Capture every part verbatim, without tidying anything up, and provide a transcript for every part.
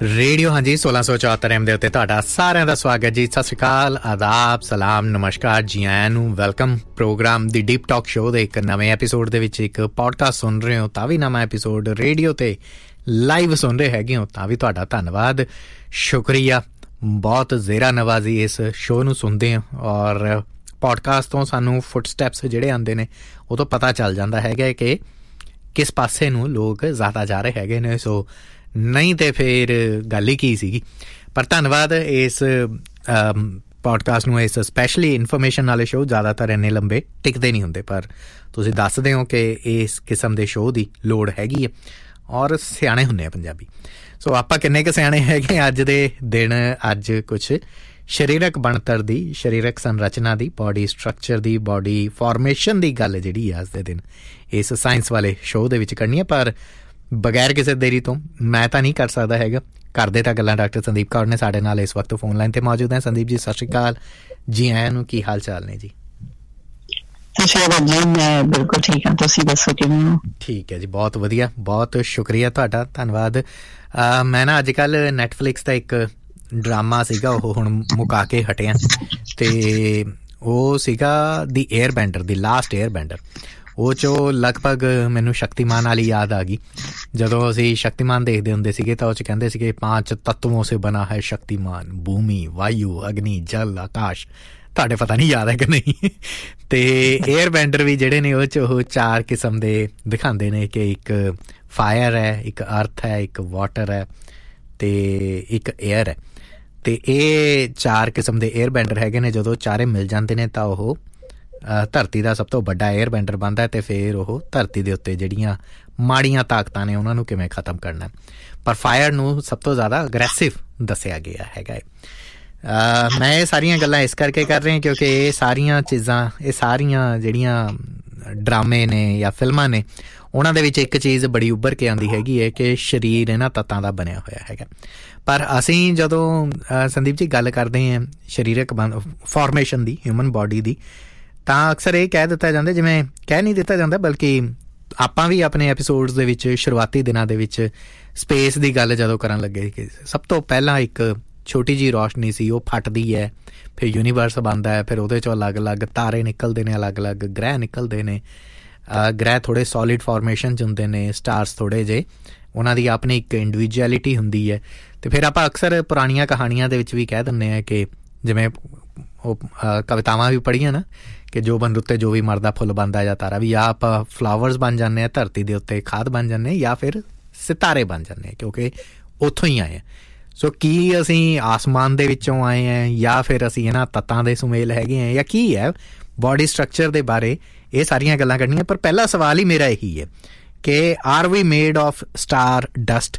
Radio ਹਾਂਜੀ ਸੋਲਾਂ ਸੌ ਚੁਹੱਤਰ ਐਮ ਦੇ ਉੱਤੇ ਤੁਹਾਡਾ ਸਾਰਿਆਂ ਦਾ ਸਵਾਗਤ ਜੀ। ਸਤਿ ਸ਼੍ਰੀ ਅਕਾਲ, ਆਦਾਬ, ਸਲਾਮ, ਨਮਸਕਾਰ ਜੀ ਆਇਆਂ ਨੂੰ। ਵੈਲਕਮ ਪ੍ਰੋਗਰਾਮ ਦੀ ਡੀਪ ਟਾਕ ਸ਼ੋਅ ਦੇ ਇੱਕ ਨਵੇਂ ਐਪੀਸੋਡ ਦੇ ਵਿੱਚ। ਇੱਕ ਪੋਡਕਾਸਟ ਸੁਣ ਰਹੇ ਹੋ ਤਾਂ ਵੀ ਨਵਾਂ ਐਪੀਸੋਡ, ਰੇਡੀਓ 'ਤੇ ਲਾਈਵ ਸੁਣ ਰਹੇ ਹੈਗੇ ਹੋ ਤਾਂ ਵੀ ਤੁਹਾਡਾ ਧੰਨਵਾਦ, ਸ਼ੁਕਰੀਆ। ਬਹੁਤ ਜ਼ੇਰਾ ਨਵਾਜ਼ੀ ਇਸ ਸ਼ੋਅ ਨੂੰ ਸੁਣਦੇ ਹੋ ਔਰ ਪੋਡਕਾਸਟ ਤੋਂ ਸਾਨੂੰ ਫੁੱਟ ਸਟੈਪਸ ਜਿਹੜੇ ਆਉਂਦੇ ਨੇ ਉਹ ਤੋਂ ਪਤਾ ਚੱਲ ਜਾਂਦਾ ਹੈਗਾ ਕਿ ਕਿਸ ਪਾਸੇ ਨੂੰ ਲੋਕ ਜ਼ਿਆਦਾ ਜਾ ਰਹੇ ਹੈਗੇ ਨੇ। ਸੋ ਨਹੀਂ ਤਾਂ ਫਿਰ ਗੱਲ ਹੀ ਕੀ ਸੀਗੀ। ਪਰ ਧੰਨਵਾਦ ਇਸ ਪੋਡਕਾਸਟ ਨੂੰ, ਇਸ ਸਪੈਸ਼ਲੀ ਇਨਫੋਰਮੇਸ਼ਨ ਵਾਲੇ ਸ਼ੋਅ ਜ਼ਿਆਦਾਤਰ ਇੰਨੇ ਲੰਬੇ ਟਿਕਦੇ ਨਹੀਂ ਹੁੰਦੇ, ਪਰ ਤੁਸੀਂ ਦੱਸਦੇ ਹੋ ਕਿ ਇਸ ਕਿਸਮ ਦੇ ਸ਼ੋਅ ਦੀ ਲੋੜ ਹੈਗੀ ਹੈ ਔਰ ਸਿਆਣੇ ਹੁੰਦੇ ਆ ਪੰਜਾਬੀ। ਸੋ ਆਪਾਂ ਕਿੰਨੇ ਕੁ ਸਿਆਣੇ ਹੈਗੇ ਅੱਜ ਦੇ ਦਿਨ। ਅੱਜ ਕੁਛ ਸਰੀਰਕ ਬਣਤਰ ਦੀ, ਸਰੀਰਕ ਸੰਰਚਨਾ ਦੀ, ਬੋਡੀ ਸਟਰਕਚਰ ਦੀ, ਬੋਡੀ ਫਾਰਮੇਸ਼ਨ ਦੀ ਗੱਲ ਜਿਹੜੀ ਆ ਅੱਜ ਦੇ ਦਿਨ ਇਸ ਸਾਇੰਸ ਵਾਲੇ ਸ਼ੋਅ ਦੇ ਵਿੱਚ ਕਰਨੀ ਹੈ। ਪਰ ਬਗੈਰ ਕਿਸੇ ਦੇਰੀ ਤੋਂ ਮੈਂ ਤਾਂ ਨਹੀਂ ਕਰ ਸਕਦਾ ਹੈਗਾ। ਕਰਦੇ ਤਾਂ ਗੱਲਾਂ ਡਾਕਟਰ ਸੰਦੀਪ ਕੌਰ ਨੇ ਸਾਡੇ ਨਾਲ ਇਸ ਵਕਤ ਫੋਨ ਲਾਈਨ 'ਤੇ ਮੌਜੂਦ ਹੈ। ਸੰਦੀਪ ਜੀ ਸਤਿ ਸ਼੍ਰੀ ਅਕਾਲ ਜੀ ਆਇਆਂ ਨੂੰ। ਕੀ ਹਾਲ ਚਾਲ ਨੇ ਜੀ? ਸਤਿ ਸ਼੍ਰੀ ਅਕਾਲ ਜੀ, ਮੈਂ ਬਿਲਕੁਲ ਠੀਕ ਹਾਂ, ਤੁਸੀਂ ਦੱਸੋ ਕਿਵੇਂ ਹੋ? ਠੀਕ ਹੈ ਜੀ, ਬਹੁਤ ਵਧੀਆ, ਬਹੁਤ ਸ਼ੁਕਰੀਆ ਤੁਹਾਡਾ, ਧੰਨਵਾਦ। ਮੈਂ ਨਾ ਅੱਜ ਕੱਲ੍ਹ ਨੈਟਫਲਿਕਸ ਦਾ ਇੱਕ ਡਰਾਮਾ ਸੀਗਾ, ਉਹ ਹੁਣ ਮੁਕਾ ਕੇ ਹਟਿਆ, ਅਤੇ ਉਹ ਸੀਗਾ ਦੀ ਏਅਰ ਬੈਂਡਰ, ਦੀ ਲਾਸਟ ਏਅਰ ਬੈਂਡਰ। ਉਹ 'ਚੋਂ ਲਗਭਗ ਮੈਨੂੰ ਸ਼ਕਤੀਮਾਨ ਵਾਲੀ ਯਾਦ ਆ ਗਈ। ਜਦੋਂ ਅਸੀਂ ਸ਼ਕਤੀਮਾਨ ਦੇਖਦੇ ਹੁੰਦੇ ਸੀਗੇ ਤਾਂ ਉਹ 'ਚ ਕਹਿੰਦੇ ਸੀਗੇ ਪਾਂਚ ਤੱਤਵੋਂ ਸੇ ਬਣਾ ਹੈ ਸ਼ਕਤੀਮਾਨ, ਭੂਮੀ, ਵਾਯੂ, ਅਗਨੀ, ਜਲ, ਆਕਾਸ਼। ਤੁਹਾਡੇ ਪਤਾ ਨਹੀਂ ਯਾਦ ਹੈ ਕਿ ਨਹੀਂ? ਅਤੇ ਏਅਰ ਬੈਂਡਰ ਵੀ ਜਿਹੜੇ ਨੇ ਉਹ 'ਚ ਉਹ ਚਾਰ ਕਿਸਮ ਦੇ ਦਿਖਾਉਂਦੇ ਨੇ ਕਿ ਇੱਕ ਫਾਇਰ ਹੈ, ਇੱਕ ਅਰਥ ਹੈ, ਇੱਕ ਵਾਟਰ ਹੈ ਅਤੇ ਇੱਕ ਏਅਰ ਹੈ। ਅਤੇ ਇਹ ਚਾਰ ਕਿਸਮ ਦੇ ਏਅਰ ਬੈਂਡਰ ਹੈਗੇ ਨੇ। ਜਦੋਂ ਚਾਰੇ ਮਿਲ ਜਾਂਦੇ ਨੇ ਤਾਂ ਉਹ ਧਰਤੀ ਦਾ ਸਭ ਤੋਂ ਵੱਡਾ ਏਅਰ ਬੈਂਡਰ ਬਣਦਾ, ਅਤੇ ਫਿਰ ਉਹ ਧਰਤੀ ਦੇ ਉੱਤੇ ਜਿਹੜੀਆਂ ਮਾੜੀਆਂ ਤਾਕਤਾਂ ਨੇ ਉਹਨਾਂ ਨੂੰ ਕਿਵੇਂ ਖ਼ਤਮ ਕਰਨਾ। ਪਰ ਫਾਇਰ ਨੂੰ ਸਭ ਤੋਂ ਜ਼ਿਆਦਾ ਅਗਰੈਸਿਵ ਦੱਸਿਆ ਗਿਆ ਹੈਗਾ ਹੈ। ਮੈਂ ਇਹ ਸਾਰੀਆਂ ਗੱਲਾਂ ਇਸ ਕਰਕੇ ਕਰ ਰਿਹਾ ਕਿਉਂਕਿ ਇਹ ਸਾਰੀਆਂ ਚੀਜ਼ਾਂ, ਇਹ ਸਾਰੀਆਂ ਜਿਹੜੀਆਂ ਡਰਾਮੇ ਨੇ ਜਾਂ ਫਿਲਮਾਂ ਨੇ, ਉਹਨਾਂ ਦੇ ਵਿੱਚ ਇੱਕ ਚੀਜ਼ ਬੜੀ ਉੱਭਰ ਕੇ ਆਉਂਦੀ ਹੈਗੀ ਹੈ ਕਿ ਸਰੀਰ ਇਹਨਾਂ ਤੱਤਾਂ ਦਾ ਬਣਿਆ ਹੋਇਆ ਹੈਗਾ। ਪਰ ਅਸੀਂ ਜਦੋਂ ਸੰਦੀਪ ਜੀ ਗੱਲ ਕਰਦੇ ਹਾਂ ਸਰੀਰਕ ਬਣ ਫਾਰਮੇਸ਼ਨ ਦੀ, ਹਿਊਮਨ ਬੋਡੀ ਦੀ, ਤਾਂ ਅਕਸਰ ਇਹ ਕਹਿ ਦਿੱਤਾ ਜਾਂਦਾ, ਜਿਵੇਂ ਕਹਿ ਨਹੀਂ ਦਿੱਤਾ ਜਾਂਦਾ ਬਲਕਿ ਆਪਾਂ ਵੀ ਆਪਣੇ ਐਪੀਸੋਡਸ ਦੇ ਵਿੱਚ ਸ਼ੁਰੂਆਤੀ ਦਿਨਾਂ ਦੇ ਵਿੱਚ ਸਪੇਸ ਦੀ ਗੱਲ ਜਦੋਂ ਕਰਨ ਲੱਗੇ ਕਿ ਸਭ ਤੋਂ ਪਹਿਲਾਂ ਇੱਕ ਛੋਟੀ ਜਿਹੀ ਰੋਸ਼ਨੀ ਸੀ, ਉਹ ਫਟਦੀ ਹੈ, ਫਿਰ ਯੂਨੀਵਰਸ ਬਣਦਾ ਹੈ, ਫਿਰ ਉਹਦੇ 'ਚੋਂ ਅਲੱਗ ਅਲੱਗ ਤਾਰੇ ਨਿਕਲਦੇ ਨੇ, ਅਲੱਗ ਅਲੱਗ ਗ੍ਰਹਿ ਨਿਕਲਦੇ ਨੇ। ਗ੍ਰਹਿ ਥੋੜ੍ਹੇ ਸੋਲਿਡ ਫਾਰਮੇਸ਼ਨ 'ਚ ਹੁੰਦੇ ਨੇ, ਸਟਾਰਸ ਥੋੜ੍ਹੇ ਜਿਹੇ, ਉਹਨਾਂ ਦੀ ਆਪਣੀ ਇੱਕ ਇੰਡੀਵਿਜੁਅਲਿਟੀ ਹੁੰਦੀ ਹੈ। ਅਤੇ ਫਿਰ ਆਪਾਂ ਅਕਸਰ ਪੁਰਾਣੀਆਂ ਕਹਾਣੀਆਂ ਦੇ ਵਿੱਚ ਵੀ ਕਹਿ ਦਿੰਦੇ ਹਾਂ ਕਿ ਜਿਵੇਂ ਉਹ ਕਵਿਤਾਵਾਂ ਵੀ ਪੜ੍ਹੀਆਂ ਨਾ ਕਿ ਜੋ ਬਨ ਰੁੱਤੇ ਜੋ ਵੀ ਮਰਦਾ ਫੁੱਲ ਬਣਦਾ ਜਾਂ ਤਾਰਾ ਵੀ, ਜਾਂ ਆਪਾਂ ਫਲਾਵਰਸ ਬਣ ਜਾਂਦੇ ਹਾਂ ਧਰਤੀ ਦੇ ਉੱਤੇ, ਖਾਦ ਬਣ ਜਾਂਦੇ ਹਾਂ, ਜਾਂ ਫਿਰ ਸਿਤਾਰੇ ਬਣ ਜਾਂਦੇ ਹਾਂ ਕਿਉਂਕਿ ਉੱਥੋਂ ਹੀ ਆਏ ਹਾਂ। ਸੋ ਕੀ ਅਸੀਂ ਆਸਮਾਨ ਦੇ ਵਿੱਚੋਂ ਆਏ ਹਾਂ ਜਾਂ ਫਿਰ ਅਸੀਂ ਇਹਨਾਂ ਤੱਤਾਂ ਦੇ ਸੁਮੇਲ ਹੈਗੇ ਹਾਂ ਜਾਂ ਕੀ ਹੈ? ਬੋਡੀ ਸਟਰਕਚਰ ਦੇ ਬਾਰੇ ਇਹ ਸਾਰੀਆਂ ਗੱਲਾਂ ਕਰਨੀਆਂ। ਪਰ ਪਹਿਲਾ ਸਵਾਲ ਹੀ ਮੇਰਾ ਇਹੀ ਹੈ ਕਿ R we made of star dust?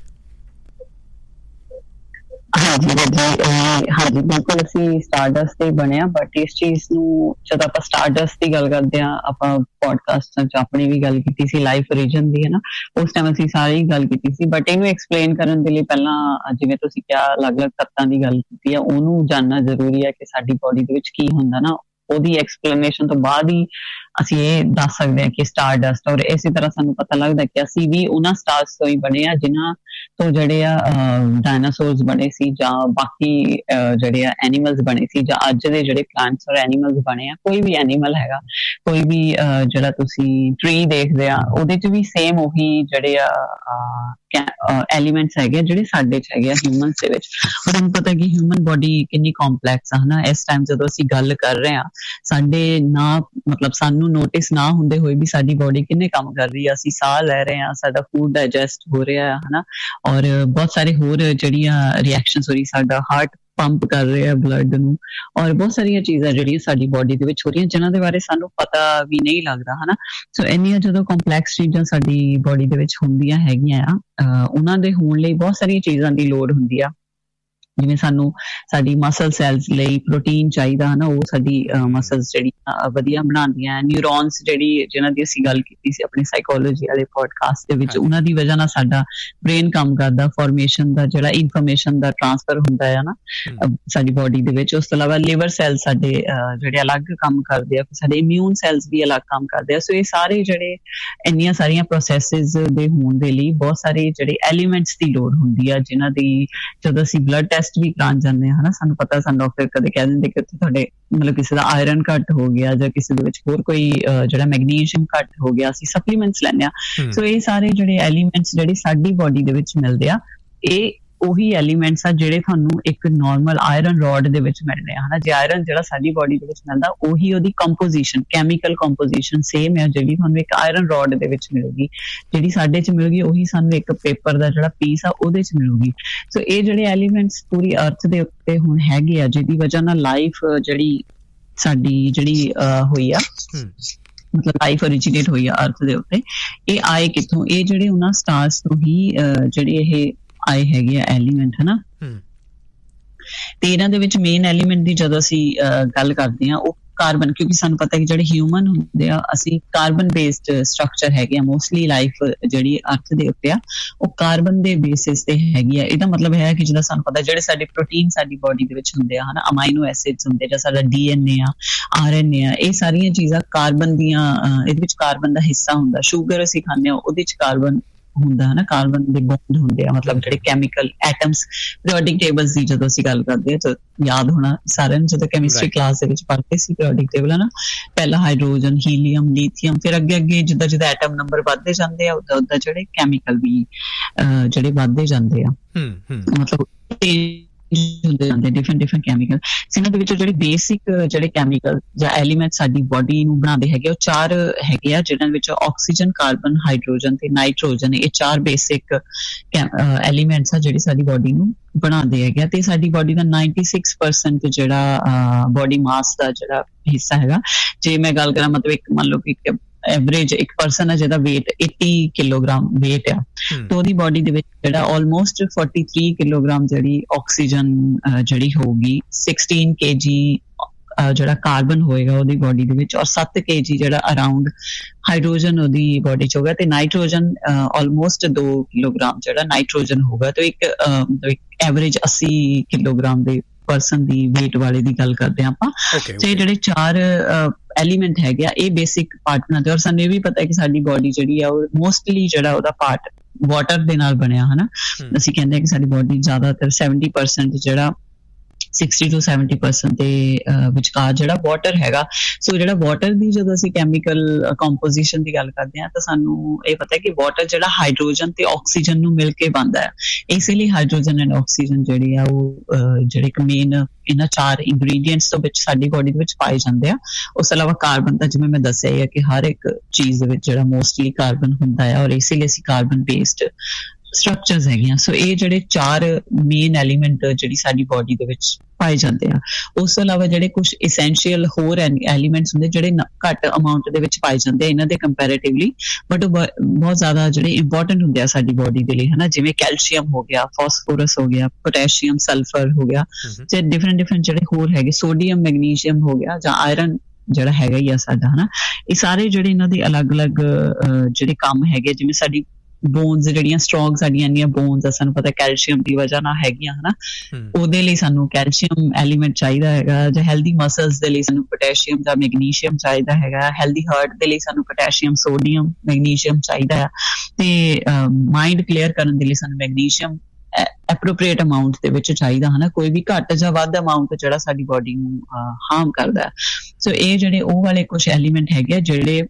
ਹਾਂਜੀ ਹਾਂਜੀ ਹਾਂਜੀ ਬਿਲਕੁਲ, ਅਸੀਂ ਸਟਾਰਡਸਟ ਤੇ ਬਣੇ ਹਾਂ। ਬਟ ਇਸ ਚੀਜ਼ ਨੂੰ ਜਦੋਂ ਆਪਾਂ ਸਟਾਰਡਸਟ ਦੀ ਗੱਲ ਕਰਦੇ ਹਾਂ, ਆਪਾਂ ਪੋਡਕਾਸਟਾਂ 'ਚ ਆਪਣੀ ਵੀ ਗੱਲ ਕੀਤੀ ਸੀ ਲਾਈਫ ਓਰੀਜਨ ਦੀ, ਹੈ ਨਾ, ਉਸ ਟਾਈਮ ਅਸੀਂ ਸਾਰੀ ਗੱਲ ਕੀਤੀ ਸੀ। ਬਟ ਇਹਨੂੰ ਐਕਸਪਲੇਨ ਕਰਨ ਦੇ ਲਈ ਪਹਿਲਾਂ, ਜਿਵੇਂ ਤੁਸੀਂ ਕਿਹਾ ਅਲੱਗ ਅਲੱਗ ਤੱਤਾਂ ਦੀ ਗੱਲ ਕੀਤੀ ਹੈ, ਉਹਨੂੰ ਜਾਣਨਾ ਜ਼ਰੂਰੀ ਹੈ ਕਿ ਸਾਡੀ ਬੋਡੀ ਦੇ ਵਿੱਚ ਕੀ ਹੁੰਦਾ ਨਾ। ਉਹਦੀ ਐਕਸਪਲੇਨੇਸ਼ਨ ਤੋਂ ਬਾਅਦ ਹੀ ਅਸੀਂ ਇਹ ਦੱਸ ਸਕਦੇ ਹਾਂ ਕਿ ਸਟਾਰਡਸਟ। ਔਰ ਇਸੇ ਤਰ੍ਹਾਂ ਸਾਨੂੰ ਪਤਾ ਲੱਗਦਾ ਕਿ ਅਸੀਂ ਵੀ ਉਹਨਾਂ ਸਟਾਰਸ ਤੋਂ ਹੀ ਬਣੇ ਆ ਜਿਨ੍ਹਾਂ ਤੋਂ ਜਿਹੜੇ ਆ ਡਾਇਨਾਸੋਰਸ ਬਣੇ ਸੀ, ਜਾਂ ਬਾਕੀ ਜਿਹੜੇ ਆ ਐਨੀਮਲਸ ਬਣੇ ਸੀ, ਜਾਂ ਅੱਜ ਦੇ ਜਿਹੜੇ ਪਲਾਂਟਸ ਔਰ ਐਨੀਮਲਸ ਬਣੇ ਆ। ਕੋਈ ਵੀ ਐਨੀਮਲ ਹੈਗਾ, ਕੋਈ ਵੀ ਜਿਹੜਾ ਤੁਸੀਂ ਟਰੀ ਦੇਖਦੇ ਆ, ਉਹਦੇ 'ਚ ਵੀ ਸੇਮ ਉਹੀ ਜਿਹੜੇ ਆ ਐਲੀਮੈਂਟਸ ਹੈਗੇ ਆ ਜਿਹੜੇ ਸਾਡੇ 'ਚ ਹੈਗੇ ਆ ਹਿਊਮਨਸ ਦੇ ਵਿੱਚ। ਔਰ ਤੁਹਾਨੂੰ ਪਤਾ ਕਿ ਹਿਊਮਨ ਬੋਡੀ ਕਿੰਨੀ ਕੰਪਲੈਕਸ ਆ, ਹੈ ਨਾ। ਇਸ ਟਾਈਮ ਜਦੋਂ ਅਸੀਂ ਗੱਲ ਕਰ ਰਹੇ ਹਾਂ, ਸਾਡੇ ਨਾ ਮਤਲਬ ਸਾਨੂੰ ਨੋਟਿਸ ਨਾ ਹੁੰਦੇ ਹੋਏ ਵੀ ਸਾਡੀ ਬੋਡੀ ਕਿੰਨੇ ਕੰਮ ਕਰ ਰਹੀ ਆ। ਅਸੀਂ ਸਾਹ ਲੈ ਰਹੇ ਹਾਂ, ਸਾਡਾ ਫੂਡ ਡਾਇਜੈਸਟ ਹੋ ਰਿਹਾ ਹੈ ਨਾ, ਔਰ ਬਹੁਤ ਸਾਰੇ ਹੋਰ ਜਿਹੜੀਆਂ ਰਿਐਕਸ਼ਨਸ ਹੋ ਰਹੀ, ਸਾਡਾ ਹਾਰਟ ਪੰਪ ਕਰ ਰਹੇ ਆ ਬਲੱਡ ਨੂੰ, ਔਰ ਬਹੁਤ ਸਾਰੀਆਂ ਚੀਜ਼ਾਂ ਜਿਹੜੀਆਂ ਸਾਡੀ ਬੋਡੀ ਦੇ ਵਿੱਚ ਹੋ ਰਹੀਆਂ ਜਿਨ੍ਹਾਂ ਦੇ ਬਾਰੇ ਸਾਨੂੰ ਪਤਾ ਵੀ ਨਹੀਂ ਲੱਗਦਾ, ਹੈ ਨਾ। ਸੋ ਇੰਨੀਆਂ ਜਦੋਂ ਕੰਪਲੈਕਸ ਚੀਜ਼ਾਂ ਸਾਡੀ ਬੋਡੀ ਦੇ ਵਿੱਚ ਹੁੰਦੀਆਂ ਹੈਗੀਆਂ ਆ, ਉਹਨਾਂ ਦੇ ਹੋਣ ਲਈ ਬਹੁਤ ਸਾਰੀਆਂ ਚੀਜ਼ਾਂ ਦੀ ਲੋੜ ਹੁੰਦੀ ਆ। ਜਿਵੇਂ ਸਾਨੂੰ ਸਾਡੀ ਮਸਲ ਸੈਲਸ ਲਈ ਪ੍ਰੋਟੀਨ ਚਾਹੀਦਾ ਹੈ ਨਾ, ਉਹ ਸਾਡੀ ਮਸਲਸ ਜਿਹੜੀ ਵਧੀਆ ਬਣਾਉਂਦੀਆਂ। ਨਿਊਰੋਨਸ ਜਿਹੜੀ ਜਿਹਨਾਂ ਦੀ ਅਸੀਂ ਗੱਲ ਕੀਤੀ ਸੀ ਆਪਣੀ ਸਾਈਕੋਲੋਜੀ ਵਾਲੇ ਪੋਡਕਾਸਟ ਦੇ ਵਿੱਚ, ਉਹਨਾਂ ਦੀ ਵਜ੍ਹਾ ਨਾਲ ਸਾਡਾ ਬ੍ਰੇਨ ਕੰਮ ਕਰਦਾ, ਫਾਰਮੇਸ਼ਨ ਦਾ ਜਿਹੜਾ ਇਨਫੋਰਮੇਸ਼ਨ ਦਾ ਟ੍ਰਾਂਸਫਰ ਹੁੰਦਾ ਹੈ ਨਾ ਸਾਡੀ ਬੋਡੀ ਦੇ ਵਿੱਚ। ਉਸ ਤੋਂ ਇਲਾਵਾ ਲਿਵਰ ਸੈਲ ਸਾਡੇ ਜਿਹੜੇ ਅਲੱਗ ਕੰਮ ਕਰਦੇ ਆ, ਸਾਡੇ ਇਮਿਊਨ ਸੈਲਸ ਵੀ ਅਲੱਗ ਕੰਮ ਕਰਦੇ ਆ। ਸੋ ਇਹ ਸਾਰੇ ਜਿਹੜੇ ਇੰਨੀਆਂ ਸਾਰੀਆਂ ਪ੍ਰੋਸੈਸਿਸ ਦੇ ਹੋਣ ਦੇ ਲਈ ਬਹੁਤ ਸਾਰੇ ਜਿਹੜੇ ਐਲੀਮੈਂਟਸ ਦੀ ਲੋੜ ਹੁੰਦੀ ਆ, ਜਿਨ੍ਹਾਂ ਦੀ ਜਦੋਂ ਅਸੀਂ ਬਲੱਡ ਟੈਸਟ ਵੀ ਕਰਾਉਣ ਜਾਂਦੇ ਹਾਂ, ਹਨਾ, ਸਾਨੂੰ ਪਤਾ ਸਾਨੂੰ ਡਾਕਟਰ ਕਦੇ ਕਹਿ ਦਿੰਦੇ ਕਿ ਉੱਥੇ ਤੁਹਾਡੇ ਮਤਲਬ ਕਿਸੇ ਦਾ ਆਇਰਨ ਘੱਟ ਹੋ ਗਿਆ ਜਾਂ ਕਿਸੇ ਦੇ ਵਿੱਚ ਹੋਰ ਕੋਈ ਜਿਹੜਾ ਮੈਗਨੀਸ਼ੀਅਮ ਘੱਟ ਹੋ ਗਿਆ, ਅਸੀਂ ਸਪਲੀਮੈਂਟਸ ਲੈਂਦੇ ਹਾਂ। ਸੋ ਇਹ ਸਾਰੇ ਜਿਹੜੇ ਐਲੀਮੈਂਟਸ ਜਿਹੜੇ ਸਾਡੀ ਬੋਡੀ ਦੇ ਵਿੱਚ ਮਿਲਦੇ ਆ, ਇਹ ਉਹੀ ਐਲੀਮੈਂਟਸ ਆ ਜਿਹੜੇ ਤੁਹਾਨੂੰ ਇੱਕ ਨਾਰਮਲ ਆਇਰਨ ਰੋਡ ਦੇ ਵਿੱਚ ਮਿਲਣੇ ਆ, ਹਨਾ। ਜੇ ਆਇਰਨ ਜਿਹੜਾ ਸਾਡੀ ਬੋਡੀ ਦੇ ਵਿੱਚ ਮਿਲਦਾ, ਉਹੀ ਉਹਦੀ ਕੰਪੋਜੀਸ਼ਨ, ਕੈਮੀਕਲ ਕੰਪੋਜੀਸ਼ਨ ਸੇਮ ਹੈ ਜਿਹੜੀ ਤੁਹਾਨੂੰ ਇੱਕ ਆਇਰਨ ਰੋਡ ਦੇ ਵਿੱਚ ਮਿਲੂਗੀ। ਜਿਹੜੀ ਸਾਡੇ 'ਚ ਮਿਲੂਗੀ ਉਹੀ ਸਾਨੂੰ ਇੱਕ ਪੇਪਰ ਦਾ ਜਿਹੜਾ ਪੀਸ ਆ ਉਹਦੇ 'ਚ ਮਿਲੂਗੀ। ਸੋ ਇਹ ਜਿਹੜੇ ਐਲੀਮੈਂਟਸ ਪੂਰੀ ਅਰਥ ਦੇ ਉੱਤੇ ਹੁਣ ਹੈਗੇ ਆ, ਜਿਹਦੀ ਵਜ੍ਹਾ ਨਾਲ ਲਾਈਫ ਜਿਹੜੀ ਸਾਡੀ ਜਿਹੜੀ ਹੋਈ ਆ, ਮਤਲਬ ਲਾਈਫ ਓਰੀਜੀਨੇਟ ਹੋਈ ਆ ਅਰਥ ਦੇ ਉੱਤੇ, ਇਹ ਆਏ ਕਿੱਥੋਂ? ਇਹ ਜਿਹੜੇ ਉਹਨਾਂ ਸਟਾਰਸ ਤੋਂ ਹੀ ਜਿਹੜੇ ਇਹ ਆਏ ਹੈਗੇ ਆ ਐਲੀਮੈਂਟ, ਹਨਾ। ਤੇ ਇਹਨਾਂ ਦੇ ਵਿੱਚ ਮੇਨ ਐਲੀਮੈਂਟ ਦੀ ਜਦੋਂ ਅਸੀਂ ਗੱਲ ਕਰਦੇ ਹਾਂ, ਉਹ ਕਾਰਬਨ, ਕਿਉਂਕਿ ਸਾਨੂੰ ਪਤਾ ਕਿ ਜਿਹੜੇ ਹਿਊਮਨ ਹੁੰਦੇ ਆ, ਅਸੀਂ ਕਾਰਬਨ ਬੇਸਡ ਸਟਰਕਚਰ ਹੈਗੇ ਆ। ਮੋਸਟਲੀ ਲਾਈਫ ਜਿਹੜੀ ਅਰਥ ਦੇ ਉੱਤੇ ਆ ਉਹ ਕਾਰਬਨ ਦੇ ਬੇਸਿਸ ਤੇ ਹੈਗੀ ਆ। ਇਹਦਾ ਮਤਲਬ ਹੈ ਕਿ ਜਿੱਦਾਂ ਸਾਨੂੰ ਪਤਾ ਜਿਹੜੇ ਸਾਡੇ ਪ੍ਰੋਟੀਨ ਸਾਡੀ ਬੋਡੀ ਦੇ ਵਿੱਚ ਹੁੰਦੇ ਆ, ਹਨਾ, ਅਮਾਈਨੋ ਐਸਿਡਸ ਹੁੰਦੇ, ਜਾਂ ਸਾਡਾ ਡੀ ਐਨ ਏ ਆ, ਆਰ ਐਨ ਏ ਆ, ਇਹ ਸਾਰੀਆਂ ਚੀਜ਼ਾਂ ਕਾਰਬਨ ਦੀਆਂ, ਇਹਦੇ ਵਿੱਚ ਕਾਰਬਨ ਦਾ ਹਿੱਸਾ ਹੁੰਦਾ। ਸ਼ੂਗਰ ਅਸੀਂ ਖਾਂਦੇ ਹਾਂ, ਉਹਦੇ ਚ ਕਾਰਬਨ ਹੁੰਦਾ ਹੈ ਨਾ, ਕਾਰਬਨ ਦੇ ਬੌਂਡ ਹੁੰਦੇ ਆ, ਮਤਲਬ ਜਿਹੜੇ ਕੈਮੀਕਲ ਐਟਮਸ। ਪੀਰੀਓਡਿਕ ਟੇਬਲਸ ਦੀ ਜਦੋਂ ਅਸੀਂ ਗੱਲ ਕਰਦੇ ਹਾਂ ਤਾਂ ਯਾਦ ਹੋਣਾ ਸਾਰਿਆਂ ਨੂੰ, ਜਦੋਂ ਕੈਮਿਸਟਰੀ ਕਲਾਸ ਦੇ ਵਿੱਚ ਪੜ੍ਹਦੇ ਸੀ ਪੀਰੀਓਡਿਕ ਟੇਬਲ, ਹੈ ਨਾ, ਪਹਿਲਾ ਹਾਈਡਰੋਜਨ, ਹੀਲੀਅਮ, ਲੀਥੀਅਮ, ਫਿਰ ਅੱਗੇ ਅੱਗੇ ਜਿੱਦਾਂ ਜਿੱਦਾਂ ਐਟਮ ਨੰਬਰ ਵੱਧਦੇ ਜਾਂਦੇ ਆ ਉਦਾਂ ਉਦਾਂ ਜਿਹੜੇ ਕੈਮੀਕਲ ਵੀ ਜਿਹੜੇ ਵੱਧਦੇ ਜਾਂਦੇ ਆ, ਮਤਲਬ ਹੁੰਦੇ ਜਾਂਦੇ ਡਿਫਰੈਂਟ ਡਿਫਰੈਂਟ ਕੈਮੀਕਲ। ਇਹਨਾਂ ਦੇ ਵਿੱਚ ਜਿਹੜੇ ਬੇਸਿਕ ਜਿਹੜੇ ਕੈਮੀਕਲ ਜਾਂ ਐਲੀਮੈਂਟ ਸਾਡੀ ਬੋਡੀ ਨੂੰ ਬਣਾਉਂਦੇ ਹੈਗੇ, ਉਹ ਚਾਰ ਹੈਗੇ ਆ, ਜਿਹਨਾਂ ਵਿੱਚ ਆਕਸੀਜਨ, ਕਾਰਬਨ, ਹਾਈਡਰੋਜਨ ਤੇ ਨਾਈਟ੍ਰੋਜਨ। ਇਹ ਚਾਰ ਬੇਸਿਕ ਐਲੀਮੈਂਟਸ ਆ ਜਿਹੜੇ ਸਾਡੀ ਬੋਡੀ ਨੂੰ ਬਣਾਉਂਦੇ ਹੈਗੇ ਆ। ਤੇ ਸਾਡੀ ਬੋਡੀ ਦਾ ਨਾਈਨਟੀ ਸਿਕਸ ਪਰਸੈਂਟ ਜਿਹੜਾ ਬੋਡੀ ਮਾਸ ਦਾ ਜਿਹੜਾ ਹਿੱਸਾ ਹੈਗਾ, ਜੇ ਮੈਂ ਗੱਲ ਕਰਾਂ, ਮਤਲਬ ਇੱਕ ਮੰਨ ਲਓ ਕਿ ਐਵਰੇਜ ਇੱਕ ਪਰਸਨ ਹੈ ਜਿਹਦਾ weight eighty ਕਿਲੋਗ੍ਰਾਮ weight ਆ, ਤਾਂ ਉਹਦੀ ਬੋਡੀ ਦੇ ਵਿੱਚ ਜਿਹੜਾ ਆਲਮੋਸਟ forty-three ਕਿਲੋਗ੍ਰਾਮ ਜਿਹੜੀ ਆਕਸੀਜਨ ਜਿਹੜੀ ਹੋਊਗੀ, sixteen ਕੇਜੀ ਜਿਹੜਾ ਕਾਰਬਨ ਹੋਏਗਾ ਉਹਦੀ ਬੋਡੀ ਦੇ ਵਿੱਚ, ਔਰ seven ਕੇਜੀ ਜਿਹੜਾ ਅਰਾਊਂਡ ਹਾਈਡਰੋਜਨ ਉਹਦੀ ਬੋਡੀ ਚ ਹੋਗਾ, ਤੇ ਨਾਈਟ੍ਰੋਜਨ ਆਲਮੋਸਟ two ਕਿਲੋਗ੍ਰਾਮ ਜਿਹੜਾ ਨਾਈਟ੍ਰੋਜਨ ਹੋਗਾ। ਤੇ ਇੱਕ ਐਵਰੇਜ eighty ਕਿਲੋਗ੍ਰਾਮ ਦੇ ਪਰਸਨ ਦੀ weight ਵਾਲੇ ਦੀ ਗੱਲ ਕਰਦੇ ਹਾਂ ਆਪਾਂ। ਤੇ ਜਿਹੜੇ ਚਾਰ ਐਲੀਮੈਂਟ ਹੈਗੇ ਆ, ਇਹ ਬੇਸਿਕ ਪਾਰਟ ਬਣਾਉਂਦੇ। ਔਰ ਸਾਨੂੰ ਇਹ ਵੀ ਪਤਾ ਹੈ ਕਿ ਸਾਡੀ ਬੋਡੀ ਜਿਹੜੀ ਆ ਉਹ ਮੋਸਟਲੀ ਜਿਹੜਾ ਉਹਦਾ ਪਾਰਟ ਵਾਟਰ ਦੇ ਨਾਲ ਬਣਿਆ, ਹਨਾ। ਅਸੀਂ ਕਹਿੰਦੇ ਹਾਂ ਕਿ ਸਾਡੀ ਬੋਡੀ ਜ਼ਿਆਦਾਤਰ seventy percent ਜਿਹੜਾ sixty to seventy percent ਦੇ ਵਿਚਕਾਰ ਜਿਹੜਾ ਵਾਟਰ ਹੈਗਾ। ਸੋ ਜਿਹੜਾ ਵਾਟਰ ਦੀ ਜਦੋਂ ਅਸੀਂ ਕੈਮੀਕਲ ਕੰਪੋਜੀਸ਼ਨ ਦੀ ਗੱਲ ਕਰਦੇ ਹਾਂ, ਤਾਂ ਸਾਨੂੰ ਇਹ ਪਤਾ ਹੈ ਕਿ ਵਾਟਰ ਜਿਹੜਾ ਹਾਈਡਰੋਜਨ ਤੇ ਆਕਸੀਜਨ ਨੂੰ ਮਿਲ ਕੇ ਬਣਦਾ ਹੈ। ਇਸੇ ਲਈ ਹਾਈਡਰੋਜਨ ਐਂਡ ਆਕਸੀਜਨ ਜਿਹੜੀ ਆ ਉਹ ਜਿਹੜੇ ਇੱਕ ਮੇਨ ਇਹਨਾਂ ਚਾਰ ਇੰਗਰੀਡੀਐਂਟਸ ਤੋਂ ਵਿੱਚ ਸਾਡੀ ਬੋਡੀ ਦੇ ਵਿੱਚ ਪਾਏ ਜਾਂਦੇ ਆ। ਉਸ ਤੋਂ ਇਲਾਵਾ ਕਾਰਬਨ ਤਾਂ ਜਿਵੇਂ ਮੈਂ ਦੱਸਿਆ ਹੀ ਹੈ ਕਿ ਹਰ ਇੱਕ ਚੀਜ਼ ਦੇ ਵਿੱਚ ਜਿਹੜਾ ਮੋਸਟਲੀ ਕਾਰਬਨ ਹੁੰਦਾ ਹੈ, ਔਰ ਇਸੇ ਲਈ ਅਸੀਂ ਕਾਰਬਨ ਬੇਸਡ ਸਟਰਕਚਰਸ ਹੈਗੀਆਂ। ਸੋ ਇਹ ਜਿਹੜੇ ਚਾਰ ਮੇਨ ਐਲੀਮੈਂਟ ਜਿਹੜੀ ਸਾਡੀ ਬੋਡੀ ਦੇ ਵਿੱਚ ਪਾਏ ਜਾਂਦੇ ਆ। ਉਸ ਤੋਂ ਇਲਾਵਾ ਜਿਹੜੇ ਕੁਝ ਐਸੈਂਸ਼ੀਅਲ ਹੋਰ ਐਲੀਮੈਂਟਸ ਹੁੰਦੇ ਜਿਹੜੇ ਘੱਟ ਅਮਾਊਂਟ ਦੇ ਵਿੱਚ ਪਾਏ ਜਾਂਦੇ ਆ ਇਹਨਾਂ ਦੇ ਕੰਪੈਰੇਟਿਵਲੀ, ਬਟ ਉਹ ਬਹੁਤ ਜ਼ਿਆਦਾ ਜਿਹੜੇ ਇੰਪੋਰਟੈਂਟ ਹੁੰਦੇ ਆ ਸਾਡੀ ਬੋਡੀ ਦੇ ਲਈ, ਹਨਾ। ਜਿਵੇਂ ਕੈਲਸ਼ੀਅਮ ਹੋ ਗਿਆ, ਫਾਸਫੋਰਸ ਹੋ ਗਿਆ, ਪੋਟੈਸ਼ੀਅਮ, ਸਲਫਰ ਹੋ ਗਿਆ, ਤੇ ਡਿਫਰੈਂਟ ਡਿਫਰੈਂਟ ਜਿਹੜੇ ਹੋਰ ਹੈਗੇ, ਸੋਡੀਅਮ, ਮੈਗਨੀਸ਼ੀਅਮ ਹੋ ਗਿਆ, ਜਾਂ ਆਇਰਨ ਜਿਹੜਾ ਹੈਗਾ ਹੀ ਆ ਸਾਡਾ, ਹਨਾ। ਇਹ ਸਾਰੇ ਜਿਹੜੇ ਇਹਨਾਂ ਦੇ ਅਲੱਗ-ਅਲੱਗ ਜਿਹੜੇ ਕੰਮ ਹੈਗੇ, ਜਿਵੇਂ ਸਾਡੀ ਬੋਨਸ ਜਿਹੜੀਆਂ ਸਟਰੋਂਗ ਸਾਡੀਆਂ ਇੰਨੀਆਂ ਬੋਨਸ ਆ, ਸਾਨੂੰ ਪਤਾ ਕੈਲਸ਼ੀਅਮ ਦੀ ਵਜ੍ਹਾ ਨਾਲ ਹੈਗੀਆਂ, ਹਨਾ। ਉਹਦੇ ਲਈ ਸਾਨੂੰ ਕੈਲਸ਼ੀਅਮ ਐਲੀਮੈਂਟ ਚਾਹੀਦਾ ਹੈਗਾ। ਜਾਂ ਹੈਲਦੀ ਮਸਲਸ ਦੇ ਲਈ ਸਾਨੂੰ ਪੋਟੈਸ਼ੀਅਮ ਜਾਂ ਮੈਗਨੀਸ਼ੀਅਮ ਚਾਹੀਦਾ ਹੈਗਾ। ਹੈਲਦੀ ਹਾਰਟ ਦੇ ਲਈ ਸਾਨੂੰ ਪੋਟੈਸ਼ੀਅਮ, ਸੋਡੀਅਮ, ਮੈਗਨੀਸ਼ੀਅਮ ਚਾਹੀਦਾ ਹੈ। ਤੇ ਮਾਈਂਡ ਕਲੀਅਰ ਕਰਨ ਦੇ ਲਈ ਸਾਨੂੰ ਮੈਗਨੀਸ਼ੀਅਮ ਐਪਰੋਪ੍ਰੀਏਟ ਅਮਾਊਂਟ ਦੇ ਵਿੱਚ ਚਾਹੀਦਾ, ਹਨਾ। ਕੋਈ ਵੀ ਘੱਟ ਜਾਂ ਵੱਧ ਅਮਾਊਂਟ ਜਿਹੜਾ ਸਾਡੀ ਬੋਡੀ ਨੂੰ ਹਾਰਮ ਕਰਦਾ। ਸੋ ਇਹ ਜਿਹੜੇ ਉਹ ਵਾਲੇ ਕੁਛ ਐਲੀਮੈਂਟ ਹੈਗੇ ਜਿਹੜੇ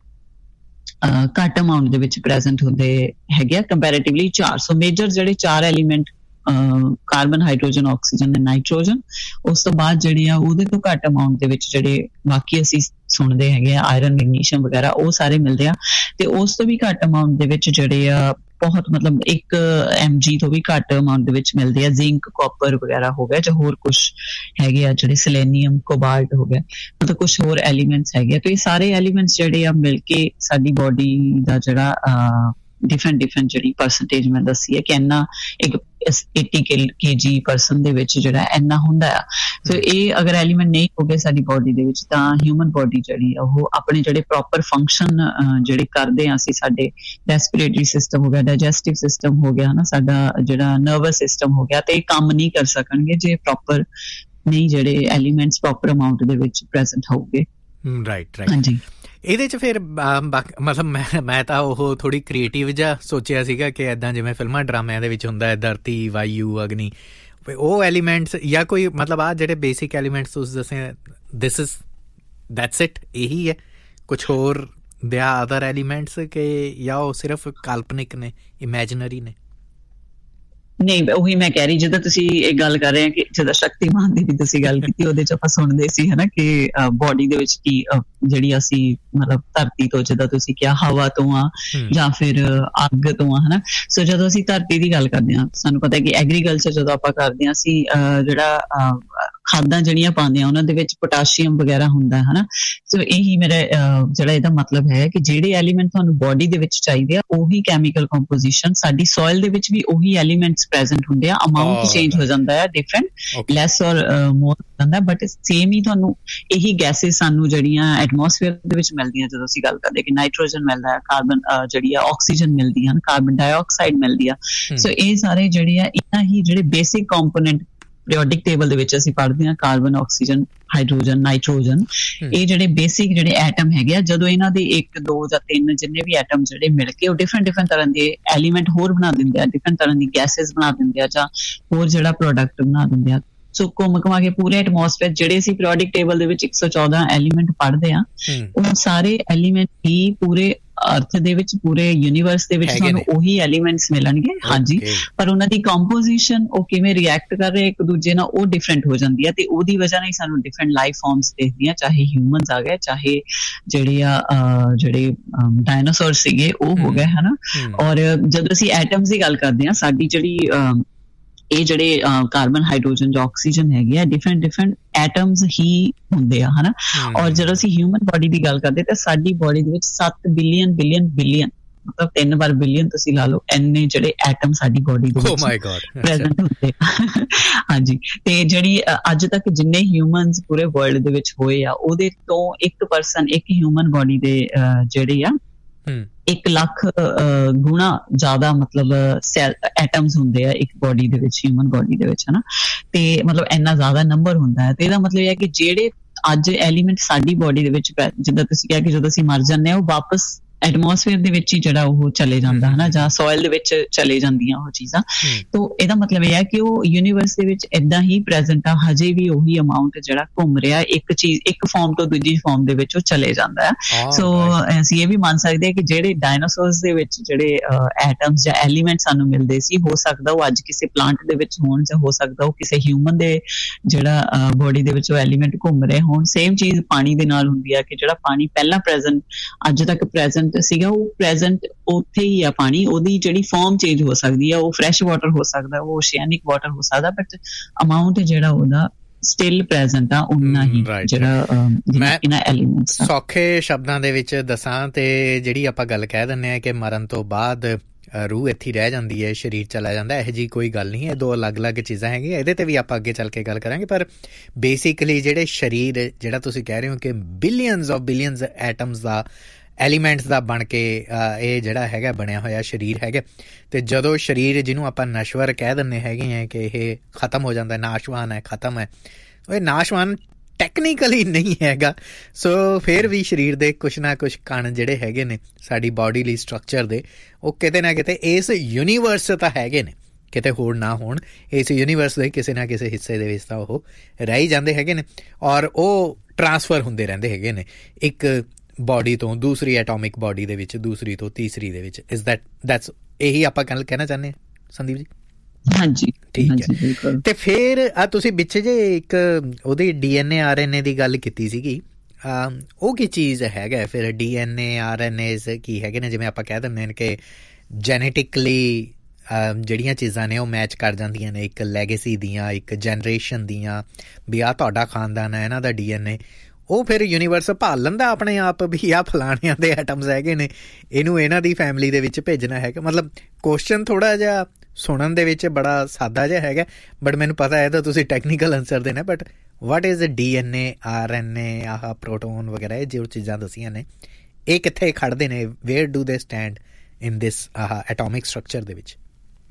ਘੱਟ ਅਮਾਊਂਟ ਦੇ ਵਿੱਚ ਪ੍ਰੈਜ਼ੈਂਟ ਹੁੰਦੇ ਹੈਗੇ ਆ ਕੰਪੈਰੇਟਿਵਲੀ ਚਾਰ। ਸੋ ਮੇਜਰ ਜਿਹੜੇ ਚਾਰ ਐਲੀਮੈਂਟ ਕਾਰਬਨ, ਹਾਈਡਰੋਜਨ, ਆਕਸੀਜਨ ਤੇ ਨਾਈਟ੍ਰੋਜਨ। ਉਸ ਤੋਂ ਬਾਅਦ ਜਿਹੜੇ ਆ ਉਹਦੇ ਤੋਂ ਘੱਟ ਅਮਾਊਂਟ ਦੇ ਵਿੱਚ ਜਿਹੜੇ ਬਾਕੀ ਅਸੀਂ ਸੁਣਦੇ ਹੈਗੇ ਆ ਆਇਰਨ, ਮੈਗਨੀਸ਼ੀਅਮ ਵਗੈਰਾ, ਉਹ ਸਾਰੇ ਮਿਲਦੇ ਆ। ਤੇ ਉਸ ਤੋਂ ਵੀ ਘੱਟ ਅਮਾਊਂਟ ਦੇ ਵਿੱਚ ਜਿਹੜੇ ਆ ਬਹੁਤ ਮਤਲਬ ਇੱਕ ਐਮ ਜੀ ਤੋਂ ਵੀ ਘੱਟ ਅਮਾਊਂਟ ਦੇ ਵਿੱਚ ਮਿਲਦੇ ਆ ਜ਼ਿੰਕ, ਕਾਪਰ ਵਗੈਰਾ ਹੋ ਗਿਆ, ਜਾਂ ਹੋਰ ਕੁਛ ਹੈਗੇ ਆ ਜਿਹੜੇ ਸੈਲੇਨੀਅਮ, ਕੋਬਾਲਟ ਹੋ ਗਿਆ, ਮਤਲਬ ਕੁਛ ਹੋਰ ਐਲੀਮੈਂਟਸ ਹੈਗੇ ਆ। ਤੇ ਇਹ ਸਾਰੇ ਐਲੀਮੈਂਟਸ ਜਿਹੜੇ ਆ ਮਿਲ ਕੇ ਸਾਡੀ ਬੋਡੀ ਦਾ ਜਿਹੜਾ ਡਿਫਰੈਂਟ ਡਿਫਰੈਂਟ ਜਿਹੜੀ ਪਰਸੈਂਟੇਜ ਮੈਂ ਦੱਸੀ ਹੈ ਕਿ ਇੰਨਾ ਇੱਕ eighty kg ਪਰਸਨ ਦੇ ਵਿੱਚ ਜਿਹੜਾ ਇੰਨਾ ਹੁੰਦਾ ਆ। ਸੋ ਇਹ ਅਗਰ ਐਲੀਮੈਂਟ ਨਹੀਂ ਹੋ ਗਏ ਸਾਡੀ ਬੋਡੀ ਦੇ ਵਿੱਚ ਤਾਂ ਹਿਊਮਨ ਬੋਡੀ ਜਿਹੜੀ ਆ ਉਹ ਆਪਣੇ ਜਿਹੜੇ ਪ੍ਰੋਪਰ ਫੰਕਸ਼ਨ ਜਿਹੜੇ ਕਰਦੇ ਆ ਅਸੀਂ, ਸਾਡੇ ਰੈਸਪੀਰੇਟਰੀ ਸਿਸਟਮ ਹੋ ਗਿਆ, ਡਾਈਜੈਸਟਿਵ ਸਿਸਟਮ ਹੋ ਗਿਆ, ਹਨਾ, ਸਾਡਾ ਜਿਹੜਾ ਨਰਵਸ ਸਿਸਟਮ ਹੋ ਗਿਆ, ਤੇ ਇਹ ਕੰਮ ਨਹੀਂ ਕਰ ਸਕਣਗੇ ਜੇ ਪ੍ਰੋਪਰ ਨਹੀਂ ਜਿਹੜੇ ਐਲੀਮੈਂਟਸ ਪ੍ਰੋਪਰ ਅਮਾਊਂਟ ਦੇ ਵਿੱਚ ਪ੍ਰੈਜ਼ੈਂਟ ਹੋਊਗੇ। ਰਾਈਟ ਰਾਈਟ ਹਾਂਜੀ। ਇਹਦੇ 'ਚ ਫਿਰ ਮਤਲਬ ਮੈਂ ਮੈਂ ਤਾਂ ਉਹ ਥੋੜ੍ਹੀ ਕ੍ਰੀਏਟਿਵ ਜਿਹਾ ਸੋਚਿਆ ਸੀਗਾ ਕਿ ਇੱਦਾਂ ਜਿਵੇਂ ਫਿਲਮਾਂ ਡਰਾਮਿਆਂ ਦੇ ਵਿੱਚ ਹੁੰਦਾ ਹੈ ਧਰਤੀ, ਵਾਯੂ, ਅਗਨੀ, ਉਹ ਐਲੀਮੈਂਟਸ ਜਾਂ ਕੋਈ ਮਤਲਬ ਆਹ ਜਿਹੜੇ ਬੇਸਿਕ ਐਲੀਮੈਂਟਸ ਤੁਸੀਂ ਦੱਸੇ, ਦਿਸ ਇਜ਼ ਦੈਟਸ ਇਟ, ਇਹੀ ਹੈ, ਕੁਛ ਹੋਰ ਦੇ ਆਰ ਅਦਰ ਐਲੀਮੈਂਟਸ ਕਿ ਜਾਂ ਉਹ ਸਿਰਫ ਕਾਲਪਨਿਕ ਨੇ, ਇਮੈਜਨਰੀ ਨੇ? ਨਹੀਂ, ਉਹੀ ਮੈਂ ਕਹਿ ਰਹੀ, ਜਦੋਂ ਤੁਸੀਂ ਇਹ ਗੱਲ ਕਰ ਰਹੇ ਹੋ ਕਿ ਜਦੋਂ ਸ਼ਕਤੀਮਾਨ ਦੀ ਵੀ ਤੁਸੀਂ ਗੱਲ ਕੀਤੀ, ਉਹਦੇ 'ਚ ਆਪਾਂ ਸੁਣਦੇ ਸੀ ਹਨਾ ਕਿ ਬੋਡੀ ਦੇ ਵਿੱਚ ਕੀ ਜਿਹੜੀ ਅਸੀਂ ਮਤਲਬ ਧਰਤੀ ਤੋਂ, ਜਿੱਦਾਂ ਤੁਸੀਂ ਕਿਹਾ ਹਵਾ ਤੋਂ ਆ ਜਾਂ ਫਿਰ ਅੱਗ ਤੋਂ ਆ, ਹਨਾ। ਸੋ ਜਦੋਂ ਅਸੀਂ ਧਰਤੀ ਦੀ ਗੱਲ ਕਰਦੇ ਹਾਂ, ਸਾਨੂੰ ਪਤਾ ਕਿ ਐਗਰੀਕਲਚਰ ਜਦੋਂ ਆਪਾਂ ਕਰਦੇ ਹਾਂ ਅਸੀਂ ਜਿਹੜਾ ਖਾਦਾਂ ਜਿਹੜੀਆਂ ਪਾਉਂਦੇ ਹਾਂ ਉਹਨਾਂ ਦੇ ਵਿੱਚ ਪੋਟਾਸ਼ੀਅਮ ਵਗੈਰਾ ਹੁੰਦਾ ਹਨਾ। ਸੋ ਇਹੀ ਮੇਰਾ ਜਿਹੜਾ ਇਹਦਾ ਮਤਲਬ ਹੈ ਕਿ ਜਿਹੜੇ ਐਲੀਮੈਂਟ ਤੁਹਾਨੂੰ ਬੋਡੀ ਦੇ ਵਿੱਚ ਚਾਹੀਦੇ ਆ ਉਹੀ ਕੈਮੀਕਲ ਕੰਪੋਜੀਸ਼ਨ ਸਾਡੀ ਸੋਇਲ ਦੇ ਵਿੱਚ ਵੀ ਉਹੀ ਐਲੀਮੈਂਟਸ ਪ੍ਰੈਜ਼ੈਂਟ ਹੁੰਦੇ ਆ। ਅਮਾਊਂਟ ਚੇਂਜ ਹੋ ਜਾਂਦਾ ਹੈ, ਡਿਫਰੈਂਟ ਲੈਸ ਔਰ ਮੋਰ ਹੋ ਜਾਂਦਾ, ਬਟ ਸੇਮ ਹੀ ਤੁਹਾਨੂੰ ਇਹੀ ਗੈਸਿਸ ਸਾਨੂੰ ਜਿਹੜੀਆਂ ਐਟਮੋਸਫੇਅਰ ਦੇ ਵਿੱਚ ਮਿਲਦੀਆਂ, ਜਦੋਂ ਅਸੀਂ ਗੱਲ ਕਰਦੇ ਕਿ ਨਾਈਟ੍ਰੋਜਨ ਮਿਲਦਾ ਹੈ, ਕਾਰਬਨ ਜਿਹੜੀ ਆ ਆਕਸੀਜਨ ਮਿਲਦੀ ਹਨ, ਕਾਰਬਨ ਡਾਈਆਕਸਾਈਡ ਮਿਲਦੀ ਆ। ਸੋ ਇਹ ਸਾਰੇ ਜਿਹੜੇ ਆ ਇਹਨਾਂ ਹੀ ਜਿਹੜੇ ਬੇਸਿਕ ਕੰਪੋਨੈਂਟ ਪੀਰੀਓਡਿਕ ਟੇਬਲ ਦੇ ਵਿੱਚ ਅਸੀਂ ਪੜ੍ਹਦੇ ਹਾਂ, ਕਾਰਬਨ, ਆਕਸੀਜਨ, ਹਾਈਡਰੋਜਨ, ਨਾਈਟ੍ਰੋਜਨ, ਇਹ ਜਿਹੜੇ ਬੇਸਿਕ ਜਿਹੜੇ ਐਟਮ ਹੈਗੇ ਆ, ਜਦੋਂ ਇਹਨਾਂ ਦੇ ਇੱਕ ਦੋ ਜਾਂ ਤਿੰਨ ਜਿੰਨੇ ਵੀ ਐਟਮ ਜਿਹੜੇ ਮਿਲ ਕੇ ਉਹ ਡਿਫਰੈਂਟ ਡਿਫਰੈਂਟ ਤਰ੍ਹਾਂ ਦੇ ਐਲੀਮੈਂਟ ਹੋਰ ਬਣਾ ਦਿੰਦੇ ਆ, ਡਿਫਰੈਂਟ ਤਰ੍ਹਾਂ ਦੀ ਗੈਸਿਸ ਬਣਾ ਦਿੰਦੇ ਆ ਜਾਂ ਹੋਰ ਜਿਹੜਾ ਪ੍ਰੋਡਕਟ ਬਣਾ ਦਿੰਦੇ ਆ। ਸੋ ਘੁੰਮ ਘੁਮਾ ਕੇ ਪੂਰੇ ਐਟਮੋਸਫੇਅਰ ਜਿਹੜੇ ਅਸੀਂ ਪੀਰੀਓਡਿਕ ਟੇਬਲ ਦੇ ਵਿੱਚ ਇੱਕ ਸੌ ਚੌਦਾਂ ਐਲੀਮੈਂਟ ਪੜ੍ਹਦੇ ਆ, ਉਹ ਸਾਰੇ ਐਲੀਮੈਂਟ ਹੀ ਪੂਰੇ ਅਰਥ ਦੇ ਵਿੱਚ, ਪੂਰੇ ਯੂਨੀਵਰਸ ਦੇ ਵਿੱਚ ਸਾਨੂੰ ਉਹੀ ਐਲੀਮੈਂਟਸ ਮਿਲਣਗੇ। ਹਾਂਜੀ, ਪਰ ਉਹਨਾਂ ਦੀ ਕੰਪੋਜੀਸ਼ਨ, ਉਹ ਕਿਵੇਂ ਰਿਐਕਟ ਕਰ ਰਹੇ ਇੱਕ ਦੂਜੇ ਨਾਲ, ਉਹ ਡਿਫਰੈਂਟ ਹੋ ਜਾਂਦੀ ਹੈ, ਤੇ ਉਹਦੀ ਵਜ੍ਹਾ ਨਾਲ ਸਾਨੂੰ ਡਿਫਰੈਂਟ ਲਾਈਫ ਫਾਰਮਸ ਦੇਖਦੀਆਂ, ਚਾਹੇ ਹਿਊਮਨਸ ਆ ਗਏ, ਚਾਹੇ ਜਿਹੜੇ ਆ ਜਿਹੜੇ ਡਾਇਨਾਸੌਰ ਸੀਗੇ ਉਹ ਹੋ ਗਏ ਹਨਾ। ਔਰ ਜਦੋਂ ਅਸੀਂ ਐਟਮਸ ਦੀ ਗੱਲ ਕਰਦੇ ਹਾਂ, ਸਾਡੀ ਜਿਹੜੀ ਇਹ ਜਿਹੜੇ ਕਾਰਬਨ, ਹਾਈਡਰੋਜਨ ਜਾਂ ਆਕਸੀਜਨ ਹੈਗੇ ਆ, ਡਿਫਰੈਂਟ ਡਿਫਰੈਂਟ ਐਟਮਸ ਹੀ ਹੁੰਦੇ ਆ ਹਨਾ। ਔਰ ਜਦੋਂ ਅਸੀਂ ਹਿਊਮਨ ਬੋਡੀ ਦੀ ਗੱਲ ਕਰਦੇ ਤਾਂ ਸਾਡੀ ਬੋਡੀ ਦੇ ਵਿੱਚ ਸੱਤ ਬਿਲੀਅਨ ਬਿਲੀਅਨ ਬਿਲੀਅਨ ਮਤਲਬ ਤਿੰਨ ਵਾਰ ਬਿਲੀਅਨ ਤੁਸੀਂ ਲਾ ਲਓ, ਇੰਨੇ ਜਿਹੜੇ ਐਟਮ ਸਾਡੀ ਬੋਡੀ ਦੇ ਵਿੱਚ ਪ੍ਰੈਜ਼ੈਂਟ ਹੁੰਦੇ। ਹਾਂਜੀ, ਤੇ ਜਿਹੜੀ ਅੱਜ ਤੱਕ ਜਿੰਨੇ ਹਿਊਮਨਸ ਪੂਰੇ ਵਰਲਡ ਦੇ ਵਿੱਚ ਹੋਏ ਆ, ਉਹਦੇ ਤੋਂ ਇੱਕ ਪਰਸਨ ਇੱਕ ਹਿਊਮਨ ਬੋਡੀ ਦੇ ਜਿਹੜੇ ਆ ਇੱਕ ਲੱਖ ਗੁਣਾ ਜ਼ਿਆਦਾ ਮਤਲਬ ਸੈਲ ਐਟਮਸ ਹੁੰਦੇ ਆ ਇੱਕ ਬੋਡੀ ਦੇ ਵਿੱਚ, ਹਿਊਮਨ ਬੋਡੀ ਦੇ ਵਿੱਚ ਹਨਾ। ਤੇ ਮਤਲਬ ਇੰਨਾ ਜ਼ਿਆਦਾ ਨੰਬਰ ਹੁੰਦਾ ਹੈ, ਤੇ ਇਹਦਾ ਮਤਲਬ ਇਹ ਹੈ ਕਿ ਜਿਹੜੇ ਅੱਜ ਐਲੀਮੈਂਟ ਸਾਡੀ ਬੋਡੀ ਦੇ ਵਿੱਚ, ਜਿੱਦਾਂ ਤੁਸੀਂ ਕਿਹਾ ਕਿ ਜਦੋਂ ਅਸੀਂ ਮਰ ਜਾਂਦੇ ਹਾਂ ਉਹ ਵਾਪਸ ਐਟਮੋਸਫੇਅਰ ਦੇ ਵਿੱਚ ਹੀ ਜਿਹੜਾ ਉਹ ਚਲੇ ਜਾਂਦਾ ਹਨਾ, ਜਾਂ ਸੋਇਲ ਦੇ ਵਿੱਚ ਚਲੇ ਜਾਂਦੀਆਂ ਉਹ ਚੀਜ਼ਾਂ। ਤਾਂ ਇਹਦਾ ਮਤਲਬ ਇਹ ਹੈ ਕਿ ਉਹ ਯੂਨੀਵਰਸ ਦੇ ਵਿੱਚ ਏਦਾਂ ਹੀ ਪ੍ਰੈਜ਼ੈਂਟ ਆ, ਹਜੇ ਵੀ ਉਹੀ ਅਮਾਊਂਟ ਜਿਹੜਾ ਘੁੰਮ ਰਿਹਾ, ਇੱਕ ਚੀਜ਼ ਇੱਕ ਫਾਰਮ ਤੋਂ ਦੂਜੀ ਫਾਰਮ ਦੇ ਵਿੱਚ ਉਹ ਚਲੇ ਜਾਂਦਾ ਹੈ। ਸੋ ਅਸੀਂ ਇਹ ਵੀ ਮੰਨ ਸਕਦੇ ਹਾਂ ਕਿ ਜਿਹੜੇ ਡਾਇਨਾਸੌਰਸ ਦੇ ਵਿੱਚ ਜਿਹੜੇ ਐਟਮਸ ਜਾਂ ਐਲੀਮੈਂਟ ਸਾਨੂੰ ਮਿਲਦੇ ਸੀ, ਹੋ ਸਕਦਾ ਉਹ ਅੱਜ ਕਿਸੇ ਪਲਾਂਟ ਦੇ ਵਿੱਚ ਹੋਣ, ਜਾਂ ਹੋ ਸਕਦਾ ਉਹ ਕਿਸੇ ਹਿਊਮਨ ਦੇ ਜਿਹੜਾ ਬੋਡੀ ਦੇ ਵਿੱਚ ਉਹ ਐਲੀਮੈਂਟ ਘੁੰਮ ਰਹੇ ਹੋਣ। ਸੇਮ ਚੀਜ਼ ਪਾਣੀ ਦੇ ਨਾਲ ਹੁੰਦੀ ਹੈ ਕਿ ਜਿਹੜਾ ਪਾਣੀ ਪਹਿਲਾਂ ਪ੍ਰੈਜ਼ੈਂਟ, ਅੱਜ ਤੱਕ ਪ੍ਰੈਜ਼ੈਂਟ ਸੀਗਾ, ਉਹ ਪ੍ਰੈਜ਼ੈਂਟ ਉੱਥੇ ਹੀ ਆ ਪਾਣੀ, ਉਹਦੀ ਜਿਹੜੀ ਫਾਰਮ ਚੇਂਜ ਹੋ ਸਕਦੀ ਆ, ਉਹ ਫਰੈਸ਼ ਵਾਟਰ ਹੋ ਸਕਦਾ, ਉਹ ਓਸ਼ੀਅਨਿਕ ਵਾਟਰ ਹੋ ਸਕਦਾ, ਬਟ ਅਮਾਊਂਟ ਜਿਹੜਾ ਉਹਦਾ ਸਟਿਲ ਪ੍ਰੈਜ਼ੈਂਟ ਆ ਉਨਾ ਹੀ ਜਿਹੜਾ ਇਹਨਾਂ ਐਲੀਮੈਂਟਸ। ਸੌਖੇ ਸ਼ਬਦਾਂ ਦੇ ਵਿੱਚ ਦੱਸਾਂ ਤੇ ਜਿਹੜੀ ਆਪਾਂ ਗੱਲ ਕਹਿ ਦਿੰਦੇ ਆ ਕਿ ਮਰਨ ਤੋਂ ਬਾਅਦ ਰੂਹ ਇੱਥੇ ਰਹਿ ਜਾਂਦੀ ਹੈ, ਸਰੀਰ ਚਲਾ ਜਾਂਦਾ, ਇਹੋ ਜਿਹੀ ਕੋਈ ਗੱਲ ਨਹੀਂ ਹੈ, ਦੋ ਅਲੱਗ-ਅਲੱਗ ਚੀਜ਼ਾਂ ਹੈਗੀਆਂ। ਇਹਦੇ ਤੇ ਵੀ ਆਪਾਂ ਅੱਗੇ ਚੱਲ ਕੇ ਗੱਲ ਕਰਾਂਗੇ, ਪਰ ਬੇਸਿਕਲੀ ਜਿਹੜੇ ਸਰੀਰ, ਜਿਹੜਾ ਤੁਸੀਂ ਕਹਿ ਰਹੇ ਹੋ ਕਿ billions of billions atoms the, elements ਦਾ ਬਣ ਕੇ ਇਹ ਜਿਹੜਾ ਹੈਗਾ ਬਣਿਆ ਹੋਇਆ ਸਰੀਰ ਹੈਗਾ, ਤੇ ਜਦੋਂ ਸਰੀਰ ਜਿਹਨੂੰ ਆਪਾਂ ਨਸ਼ਵਰ ਕਹਿ ਦਿੰਦੇ ਹੈਗੇ ਆ ਕਿ ਇਹ ਖਤਮ ਹੋ ਜਾਂਦਾ, ਨਾਸ਼ਵਾਨ ਹੈ, ਖਤਮ ਹੈ, ਉਹ ਨਾਸ਼ਵਾਨ ਟੈਕਨੀਕਲੀ ਨਹੀਂ ਹੈਗਾ। ਸੋ ਫਿਰ ਵੀ ਸਰੀਰ ਦੇ ਕੁਛ ਨਾ ਕੁਛ ਕਣ ਜਿਹੜੇ ਹੈਗੇ ਨੇ ਸਾਡੀ ਬੋਡੀ ਲਈ ਸਟਰਕਚਰ ਦੇ, ਉਹ ਕਿਤੇ ਨਾ ਕਿਤੇ ਇਸ ਯੂਨੀਵਰਸ ਤਾਂ ਹੈਗੇ ਨੇ, ਕਿਤੇ ਹੋਰ ਨਾ ਹੋਣ, ਇਸ ਯੂਨੀਵਰਸ ਦੇ ਕਿਸੇ ਨਾ ਕਿਸੇ ਹਿੱਸੇ ਦੇ ਵਿੱਚ ਤਾਂ ਉਹ ਰਹਿ ਹੀ ਜਾਂਦੇ ਹੈਗੇ ਨੇ, ਔਰ ਉਹ ਟਰਾਂਸਫਰ ਹੁੰਦੇ ਰਹਿੰਦੇ ਹੈਗੇ ਨੇ ਇੱਕ ਬੋਡੀ ਤੋਂ ਦੂਸਰੀ ਐਟੋਮਿਕ ਬੋਡੀ ਦੇ ਵਿੱਚ, ਦੂਸਰੀ ਤੋਂ ਤੀਸਰੀ ਦੇ ਵਿੱਚ। ਇਜ਼ ਦੈਟ ਦੈਟਸ ਇਹੀ ਆਪਾਂ ਗੱਲ ਕਹਿਣਾ ਚਾਹੁੰਦੇ ਹਾਂ ਸੰਦੀਪ ਜੀ? ਹਾਂਜੀ, ਠੀਕ ਹੈ। ਤੇ ਫਿਰ ਆ ਤੁਸੀਂ ਵਿੱਚ ਜੇ ਇੱਕ ਉਹਦੀ ਡੀ ਐਨ ਏ ਆਰ ਐਨ ਏ ਦੀ ਗੱਲ ਕੀਤੀ ਸੀਗੀ, ਉਹ ਕੀ ਚੀਜ਼ ਹੈਗਾ ਫਿਰ? ਡੀ ਐਨ ਏ ਆਰ ਐਨ ਏ ਕੀ ਹੈਗੇ ਨੇ? ਜਿਵੇਂ ਆਪਾਂ ਕਹਿ ਦਿੰਦੇ ਨੇ ਕਿ ਜੈਨੇਟਿਕਲੀ ਜਿਹੜੀਆਂ ਚੀਜ਼ਾਂ ਨੇ ਉਹ ਮੈਚ ਕਰ ਜਾਂਦੀਆਂ ਨੇ, ਇੱਕ ਲੈਗੇਸੀ ਦੀਆਂ, ਇੱਕ ਜਨਰੇਸ਼ਨ ਦੀਆਂ, ਵੀ ਆਹ ਤੁਹਾਡਾ ਖਾਨਦਾਨ ਹੈ, ਇਹਨਾਂ ਦਾ ਡੀ ਐਨ ਏ, ਉਹ ਫਿਰ ਯੂਨੀਵਰਸ ਭਾਲ ਲੈਂਦਾ ਆਪਣੇ ਆਪ ਵੀ ਆਹ ਫਲਾਣਿਆਂ ਦੇ ਐਟਮਸ ਹੈਗੇ ਨੇ, ਇਹਨੂੰ ਇਹਨਾਂ ਦੀ ਫੈਮਿਲੀ ਦੇ ਵਿੱਚ ਭੇਜਣਾ ਹੈਗਾ। ਮਤਲਬ ਕੁਐਸਚਨ ਥੋੜ੍ਹਾ ਜਿਹਾ ਸੁਣਨ ਦੇ ਵਿੱਚ ਬੜਾ ਸਾਦਾ ਜਿਹਾ ਹੈਗਾ, ਬਟ ਮੈਨੂੰ ਪਤਾ ਹੈ ਤਾਂ ਤੁਸੀਂ ਟੈਕਨੀਕਲ ਆਨਸਰ ਦੇਣਾ। But what is D N A, R ਐਨ ਏ, ਆਹ ਪ੍ਰੋਟੋਨ ਵਗੈਰਾ ਇਹ ਜੋ ਚੀਜ਼ਾਂ ਦੱਸੀਆਂ ਨੇ, ਇਹ ਕਿੱਥੇ ਖੜ੍ਹਦੇ ਨੇ? ਵੇਅਰ ਡੂ ਦੇ ਸਟੈਂਡ ਇਨ ਦਿਸ ਆਹ ਐਟੋਮਿਕ ਸਟਰਕਚਰ ਦੇ ਵਿੱਚ?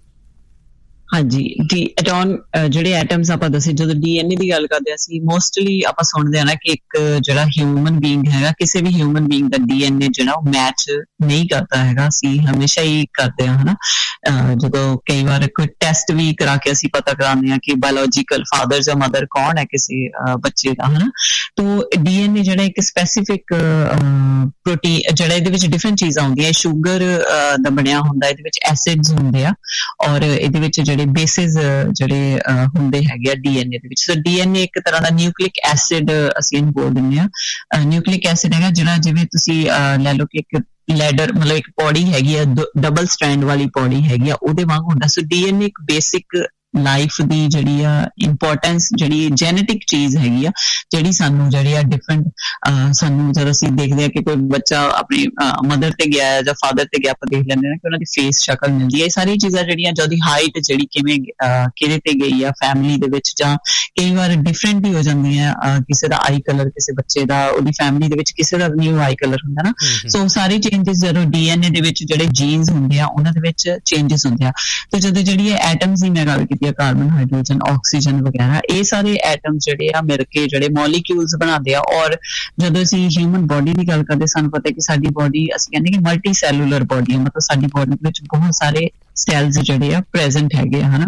ਹਾਂਜੀ, ਡੀ ਐਟੋਮ ਜਿਹੜੇ ਐਟਮਸ ਆਪਾਂ ਦੱਸੇ, ਜਦੋਂ ਡੀ ਐਨ ਏ ਦੀ ਗੱਲ ਕਰਦੇ ਅਸੀਂ ਮੋਸਟਲੀ ਆਪਾਂ ਸੁਣਦੇ ਹਾਂ ਨਾ ਕਿ ਇੱਕ ਜਿਹੜਾ ਹਿਊਮਨ ਬੀਇੰਗ ਹੈਗਾ, ਕਿਸੇ ਵੀ ਹਿਊਮਨ ਬੀਇੰਗ ਦਾ ਡੀ ਐਨ ਏ ਜਿਹੜਾ ਉਹ ਮੈਚ ਨਹੀਂ ਕਰਦਾ ਹੈਗਾ। ਅਸੀਂ ਹਮੇਸ਼ਾ ਹੀ ਕਰਦੇ ਹਾਂ ਹਨਾ, ਜਦੋਂ ਕਈ ਵਾਰ ਕੋਈ ਟੈਸਟ ਵੀ ਕਰਾ ਕੇ ਅਸੀਂ ਪਤਾ ਕਰਾਉਂਦੇ ਹਾਂ ਕਿ ਬਾਇਓਲੋਜੀਕਲ ਫਾਦਰ ਜਾਂ ਮਦਰ ਕੌਣ ਹੈ ਕਿਸੇ ਬੱਚੇ ਦਾ ਹਨਾ। ਤੋ ਡੀ ਐਨ ਏ ਜਿਹੜਾ ਇੱਕ ਸਪੈਸੀਫਿਕ ਪ੍ਰੋਟੀਨ, ਜਿਹੜਾ ਇਹਦੇ ਵਿੱਚ ਡਿਫਰੈਂਟ ਚੀਜ਼ਾਂ ਹੁੰਦੀਆਂ, ਸ਼ੂਗਰ ਦਾ ਬਣਿਆ ਹੁੰਦਾ, ਇਹਦੇ ਵਿੱਚ ਐਸਿਡਸ ਹੁੰਦੇ ਆ, ਔਰ ਇਹਦੇ ਵਿੱਚ ਜਿਹੜੇ ਬੇਸਿਸ ਜਿਹੜੇ ਹੁੰਦੇ ਹੈਗੇ ਆ ਡੀ ਐਨ ਏ ਦੇ ਵਿੱਚ। ਸੋ ਡੀ ਐਨ ਏ ਇੱਕ ਤਰ੍ਹਾਂ ਦਾ ਨਿਊਕਲਿਕ ਐਸਿਡ ਅਸੀਂ ਇਹਨੂੰ ਬੋਲ ਦਿੰਦੇ ਹਾਂ। ਨਿਊਕਲਿਕ ਐਸਿਡ ਹੈਗਾ ਜਿਹੜਾ, ਜਿਵੇਂ ਤੁਸੀਂ ਲੈ ਲਓ ਕਿ ਇੱਕ ਲੈਡਰ, ਮਤਲਬ ਇੱਕ ਪੌੜੀ ਹੈਗੀ ਆ, ਡਬਲ ਸਟ੍ਰੈਂਡ ਵਾਲੀ ਪੌੜੀ ਹੈਗੀ ਆ, ਉਹਦੇ ਵਾਂਗ ਹੁੰਦਾ। ਸੋ ਡੀ ਐਨ ਏ ਇੱਕ ਬੇਸਿਕ ਲਾਈਫ ਦੀ ਜਿਹੜੀ ਆ ਇੰਪੋਰਟੈਂਸ, ਜਿਹੜੀ ਜੈਨੇਟਿਕ ਚੀਜ਼ ਹੈਗੀ ਆ, ਜਿਹੜੀ ਸਾਨੂੰ ਜਿਹੜੀ ਆ ਡਿਫਰੈਂਟ, ਸਾਨੂੰ ਜਦੋਂ ਅਸੀਂ ਦੇਖਦੇ ਹਾਂ ਕਿ ਕੋਈ ਬੱਚਾ ਆਪਣੀ ਮਦਰ ਤੇ ਗਿਆ ਜਾਂ ਫਾਦਰ ਤੇ ਗਿਆ, ਆਪਾਂ ਦੇਖ ਲੈਂਦੇ ਹਾਂ ਕਿ ਉਹਨਾਂ ਦੀ ਫੇਸ ਸ਼ਕਲ ਮਿਲਦੀ ਹੈ। ਇਹ ਸਾਰੀਆਂ ਚੀਜ਼ਾਂ ਜਿਹੜੀਆਂ, ਜਿਹਦੀ ਹਾਈਟ ਜਿਹੜੀ ਕਿਵੇਂ ਕਿਹਦੇ ਤੇ ਗਈ ਆ ਫੈਮਿਲੀ ਦੇ ਵਿੱਚ, ਜਾਂ ਕਈ ਵਾਰ ਡਿਫਰੈਂਟ ਹੀ ਹੋ ਜਾਂਦੀਆਂ, ਕਿਸੇ ਦਾ ਆਈ ਕਲਰ, ਕਿਸੇ ਬੱਚੇ ਦਾ ਉਹਦੀ ਫੈਮਿਲੀ ਦੇ ਵਿੱਚ ਕਿਸੇ ਦਾ ਨਿਊ ਆਈ ਕਲਰ ਹੁੰਦਾ ਨਾ। ਸੋ ਸਾਰੇ ਚੇਂਜਸ ਜਦੋਂ ਡੀ ਐਨ ਏ ਦੇ ਵਿੱਚ ਜਿਹੜੇ ਜੀਨਸ ਹੁੰਦੇ ਆ ਉਹਨਾਂ ਦੇ ਵਿੱਚ ਚੇਂਜਸ ਹੁੰਦੇ ਆ। ਤੇ ਜਦੋਂ ਜਿਹੜੀ ਇਹ ਐਟਮਸ ਦੀ ਮੈਂ ਗੱਲ ਕੀਤੀ, ਕਾਰਬਨ, ਹਾਈਡਰੋਜਨ, ਆਕਸੀਜਨ ਵਗੈਰਾ, ਇਹ ਸਾਰੇ ਐਟਮ ਜਿਹੜੇ ਆ ਮਿਲ ਕੇ ਜਿਹੜੇ ਮੋਲੀਕਿਊਲਸ ਬਣਾਉਂਦੇ ਆ। ਔਰ ਜਦੋਂ ਅਸੀਂ ਹਿਊਮਨ ਬੋਡੀ ਦੀ ਗੱਲ ਕਰਦੇ, ਸਾਨੂੰ ਪਤਾ ਕਿ ਸਾਡੀ ਬੋਡੀ, ਅਸੀਂ ਕਹਿੰਦੇ ਕਿ ਮਲਟੀ ਸੈਲੂਲਰ ਬੋਡੀ ਹੈ, ਮਤਲਬ ਸਾਡੀ ਬੋਡੀ ਵਿੱਚ ਬਹੁਤ ਸਾਰੇ ਸੈਲਸ ਜਿਹੜੇ ਆ ਪ੍ਰੈਜ਼ੈਂਟ ਹੈਗੇ ਆ ਹਨਾ।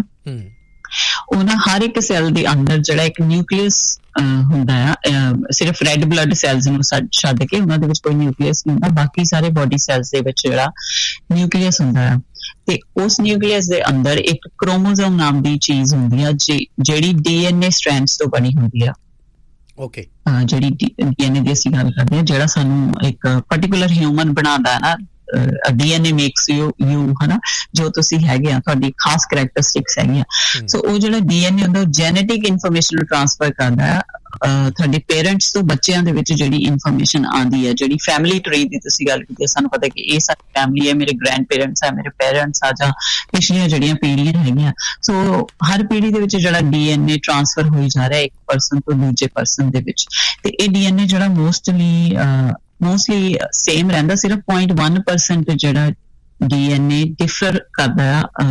ਉਹਨਾਂ ਹਰ ਇੱਕ ਸੈੱਲ ਦੇ ਅੰਦਰ ਜਿਹੜਾ ਇੱਕ ਨਿਊਕਲੀਅਸ ਹੁੰਦਾ ਆ, ਸਿਰਫ ਰੈੱਡ ਬਲੱਡ ਸੈਲਸ ਨੂੰ ਛੱਡ ਕੇ ਉਹਨਾਂ ਦੇ ਵਿੱਚ ਕੋਈ ਨਿਊਕਲੀਅਸ ਨਹੀਂ ਹੁੰਦਾ, ਬਾਕੀ ਸਾਰੇ ਬੋਡੀ ਸੈਲਸ ਦੇ ਵਿੱਚ ਜਿਹੜਾ ਨਿਊਕਲੀਅਸ ਹੁੰਦਾ ਆ। ਤੇ ਉਸ ਨਿਊਕਲੀਅਸ ਦੇ ਅੰਦਰ ਇੱਕ ਕ੍ਰੋਮੋਸੋਮ ਨਾਮ ਦੀ ਚੀਜ਼ ਹੁੰਦੀ ਆ, ਜਿਹੜੀ ਡੀ ਐਨ ਏ ਸਟ੍ਰੈਂਡਸ ਤੋਂ ਬਣੀ ਹੁੰਦੀ ਆ। ਓਕੇ, ਜਿਹੜੀ ਡੀ ਐਨ ਏ ਦੀ ਅਸੀਂ ਗੱਲ ਕਰਦੇ ਹਾਂ, ਜਿਹੜਾ ਸਾਨੂੰ ਇੱਕ ਪਰਟੀਕੁਲਰ ਹਿਊਮਨ ਬਣਾਉਂਦਾ ਨਾ, D N A makes you you ਹਨਾ, ਜੋ ਤੁਸੀਂ ਹੈਗੇ ਆ, ਤੁਹਾਡੀ ਖਾਸ ਕਰੈਕਟਰਿਸਟਿਕਸ ਹੈਗੀਆਂ। ਸੋ ਉਹ ਜਿਹੜਾ ਡੀ ਐਨ ਏ ਹੁੰਦਾ, ਉਹ ਜੈਨੇਟਿਕ ਇਨਫੋਰਮੇਸ਼ਨ ਨੂੰ ਟ੍ਰਾਂਸਫਰ ਕਰਦਾ ਹੈ ਤੁਹਾਡੇ ਪੇਰੈਂਟਸ ਤੋਂ ਬੱਚਿਆਂ ਦੇ ਵਿੱਚ। ਜਿਹੜੀ ਇਨਫੋਰਮੇਸ਼ਨ ਆਉਂਦੀ ਹੈ, ਜਿਹੜੀ ਫੈਮਿਲੀ ਟਰੀ ਦੀ ਤੁਸੀਂ ਗੱਲ ਕੀਤੀ, ਸਾਨੂੰ ਪਤਾ ਕਿ ਇਹ ਸਾਡੀ ਫੈਮਿਲੀ ਹੈ, ਮੇਰੇ ਗ੍ਰੈਂਡ ਪੇਰੈਂਟਸ ਹੈ, ਮੇਰੇ ਪੇਰੈਂਟਸ ਆ, ਜਾਂ ਪਿਛਲੀਆਂ ਜਿਹੜੀਆਂ ਪੀੜ੍ਹੀਆਂ ਹੈਗੀਆਂ। ਸੋ ਹਰ ਪੀੜ੍ਹੀ ਦੇ ਵਿੱਚ ਜਿਹੜਾ ਡੀ ਐਨ ਏ ਟ੍ਰਾਂਸਫਰ ਹੋਈ ਜਾ ਰਿਹਾ ਇੱਕ ਪਰਸਨ ਤੋਂ ਦੂਜੇ ਪਰਸਨ ਦੇ ਵਿੱਚ। ਤੇ ਇਹ ਡੀ ਐਨ ਏ ਜਿਹੜਾ ਮੋਸਟਲੀ ਮੋਸਟਲੀ ਸੇਮ ਰਹਿੰਦਾ, ਸਿਰਫ ਪੁਆਇੰਟ ਵਨ ਪਰਸੈਂਟ ਜਿਹੜਾ ਡੀ ਐਨ ਏ ਡਿਫਰ ਕਰਦਾ ਆ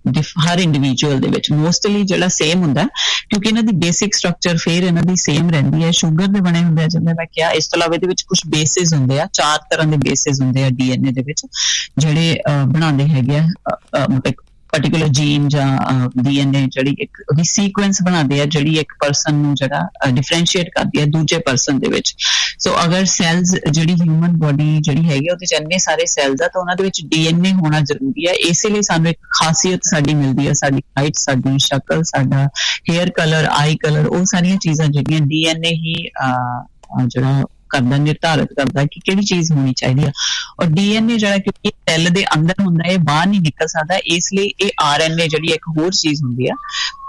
ਹਰ ਇੰਡੀਵਿਜੂਅਲ ਦੇ ਵਿੱਚ। ਮੋਸਟਲੀ ਜਿਹੜਾ ਸੇਮ ਹੁੰਦਾ, ਕਿਉਂਕਿ ਇਹਨਾਂ ਦੀ ਬੇਸਿਕ ਸਟਰਕਚਰ ਫਿਰ ਇਹਨਾਂ ਦੀ ਸੇਮ ਰਹਿੰਦੀ ਹੈ, ਸ਼ੂਗਰ ਦੇ ਬਣੇ ਹੁੰਦੇ ਆ ਜਿਵੇਂ ਮੈਂ ਕਿਹਾ। ਇਸ ਤੋਂ ਇਲਾਵਾ ਇਹਦੇ ਵਿੱਚ ਕੁਝ ਬੇਸਿਸ ਹੁੰਦੇ ਆ, ਚਾਰ ਤਰ੍ਹਾਂ ਦੇ ਬੇਸਿਸ ਹੁੰਦੇ ਆ ਡੀ ਐਨ ਏ ਦੇ ਵਿੱਚ, ਜਿਹੜੇ ਬਣਾਉਂਦੇ ਹੈਗੇ ਆ ਮਤਲਬ ਪਰਟੀਕੁਲਰ ਜੀਨ ਜਾਂ ਡੀ ਐਨ ਏ, ਜਿਹੜੀ ਇੱਕ ਉਹਦੀ ਸੀਕੁਐਂਸ ਬਣਾਉਂਦੇ ਆ, ਜਿਹੜੀ ਇੱਕ ਪਰਸਨ ਨੂੰ ਜਿਹੜਾ ਡਿਫਰੈਂਸ਼ੀਏਟ ਕਰਦੀ ਹੈ ਦੂਜੇ ਪਰਸਨ ਦੇ ਵਿੱਚ। ਸੋ ਅਗਰ ਸੈਲਸ, ਜਿਹੜੀ ਹਿਊਮਨ ਬੋਡੀ ਜਿਹੜੀ ਹੈਗੀ ਉਹਦੇ ਚ ਇੰਨੇ ਸਾਰੇ ਸੈਲਸ ਆ, ਤਾਂ ਉਹਨਾਂ ਦੇ ਵਿੱਚ ਡੀ ਐਨ ਏ ਹੋਣਾ ਜ਼ਰੂਰੀ ਹੈ। ਇਸੇ ਲਈ ਸਾਨੂੰ ਇੱਕ ਖਾਸੀਅਤ ਸਾਡੀ ਮਿਲਦੀ ਹੈ, ਸਾਡੀ ਹਾਈਟ, ਸਾਡੀ ਸ਼ਕਲ, ਸਾਡਾ ਹੇਅਰ ਕਲਰ, ਆਈ ਕਲਰ, ਉਹ ਸਾਰੀਆਂ ਚੀਜ਼ਾਂ ਜਿਹੜੀਆਂ ਡੀ ਐਨ ਏ ਹੀ ਜਿਹੜਾ ਕਰਦਾ, ਨਿਰਧਾਰਿਤ ਕਰਦਾ ਕਿ ਕਿਹੜੀ ਚੀਜ਼ ਹੋਣੀ ਚਾਹੀਦੀ ਆ। ਔਰ ਡੀ ਐਨ ਏ ਜਿਹੜਾ ਕਿਉਂਕਿ ਸੈੱਲ ਦੇ ਅੰਦਰ ਹੁੰਦਾ, ਇਹ ਬਾਹਰ ਨਹੀਂ ਨਿਕਲ ਸਕਦਾ, ਇਸ ਲਈ ਇਹ ਆਰ ਐਨ ਏ ਜਿਹੜੀ ਇੱਕ ਹੋਰ ਚੀਜ਼ ਹੁੰਦੀ ਆ,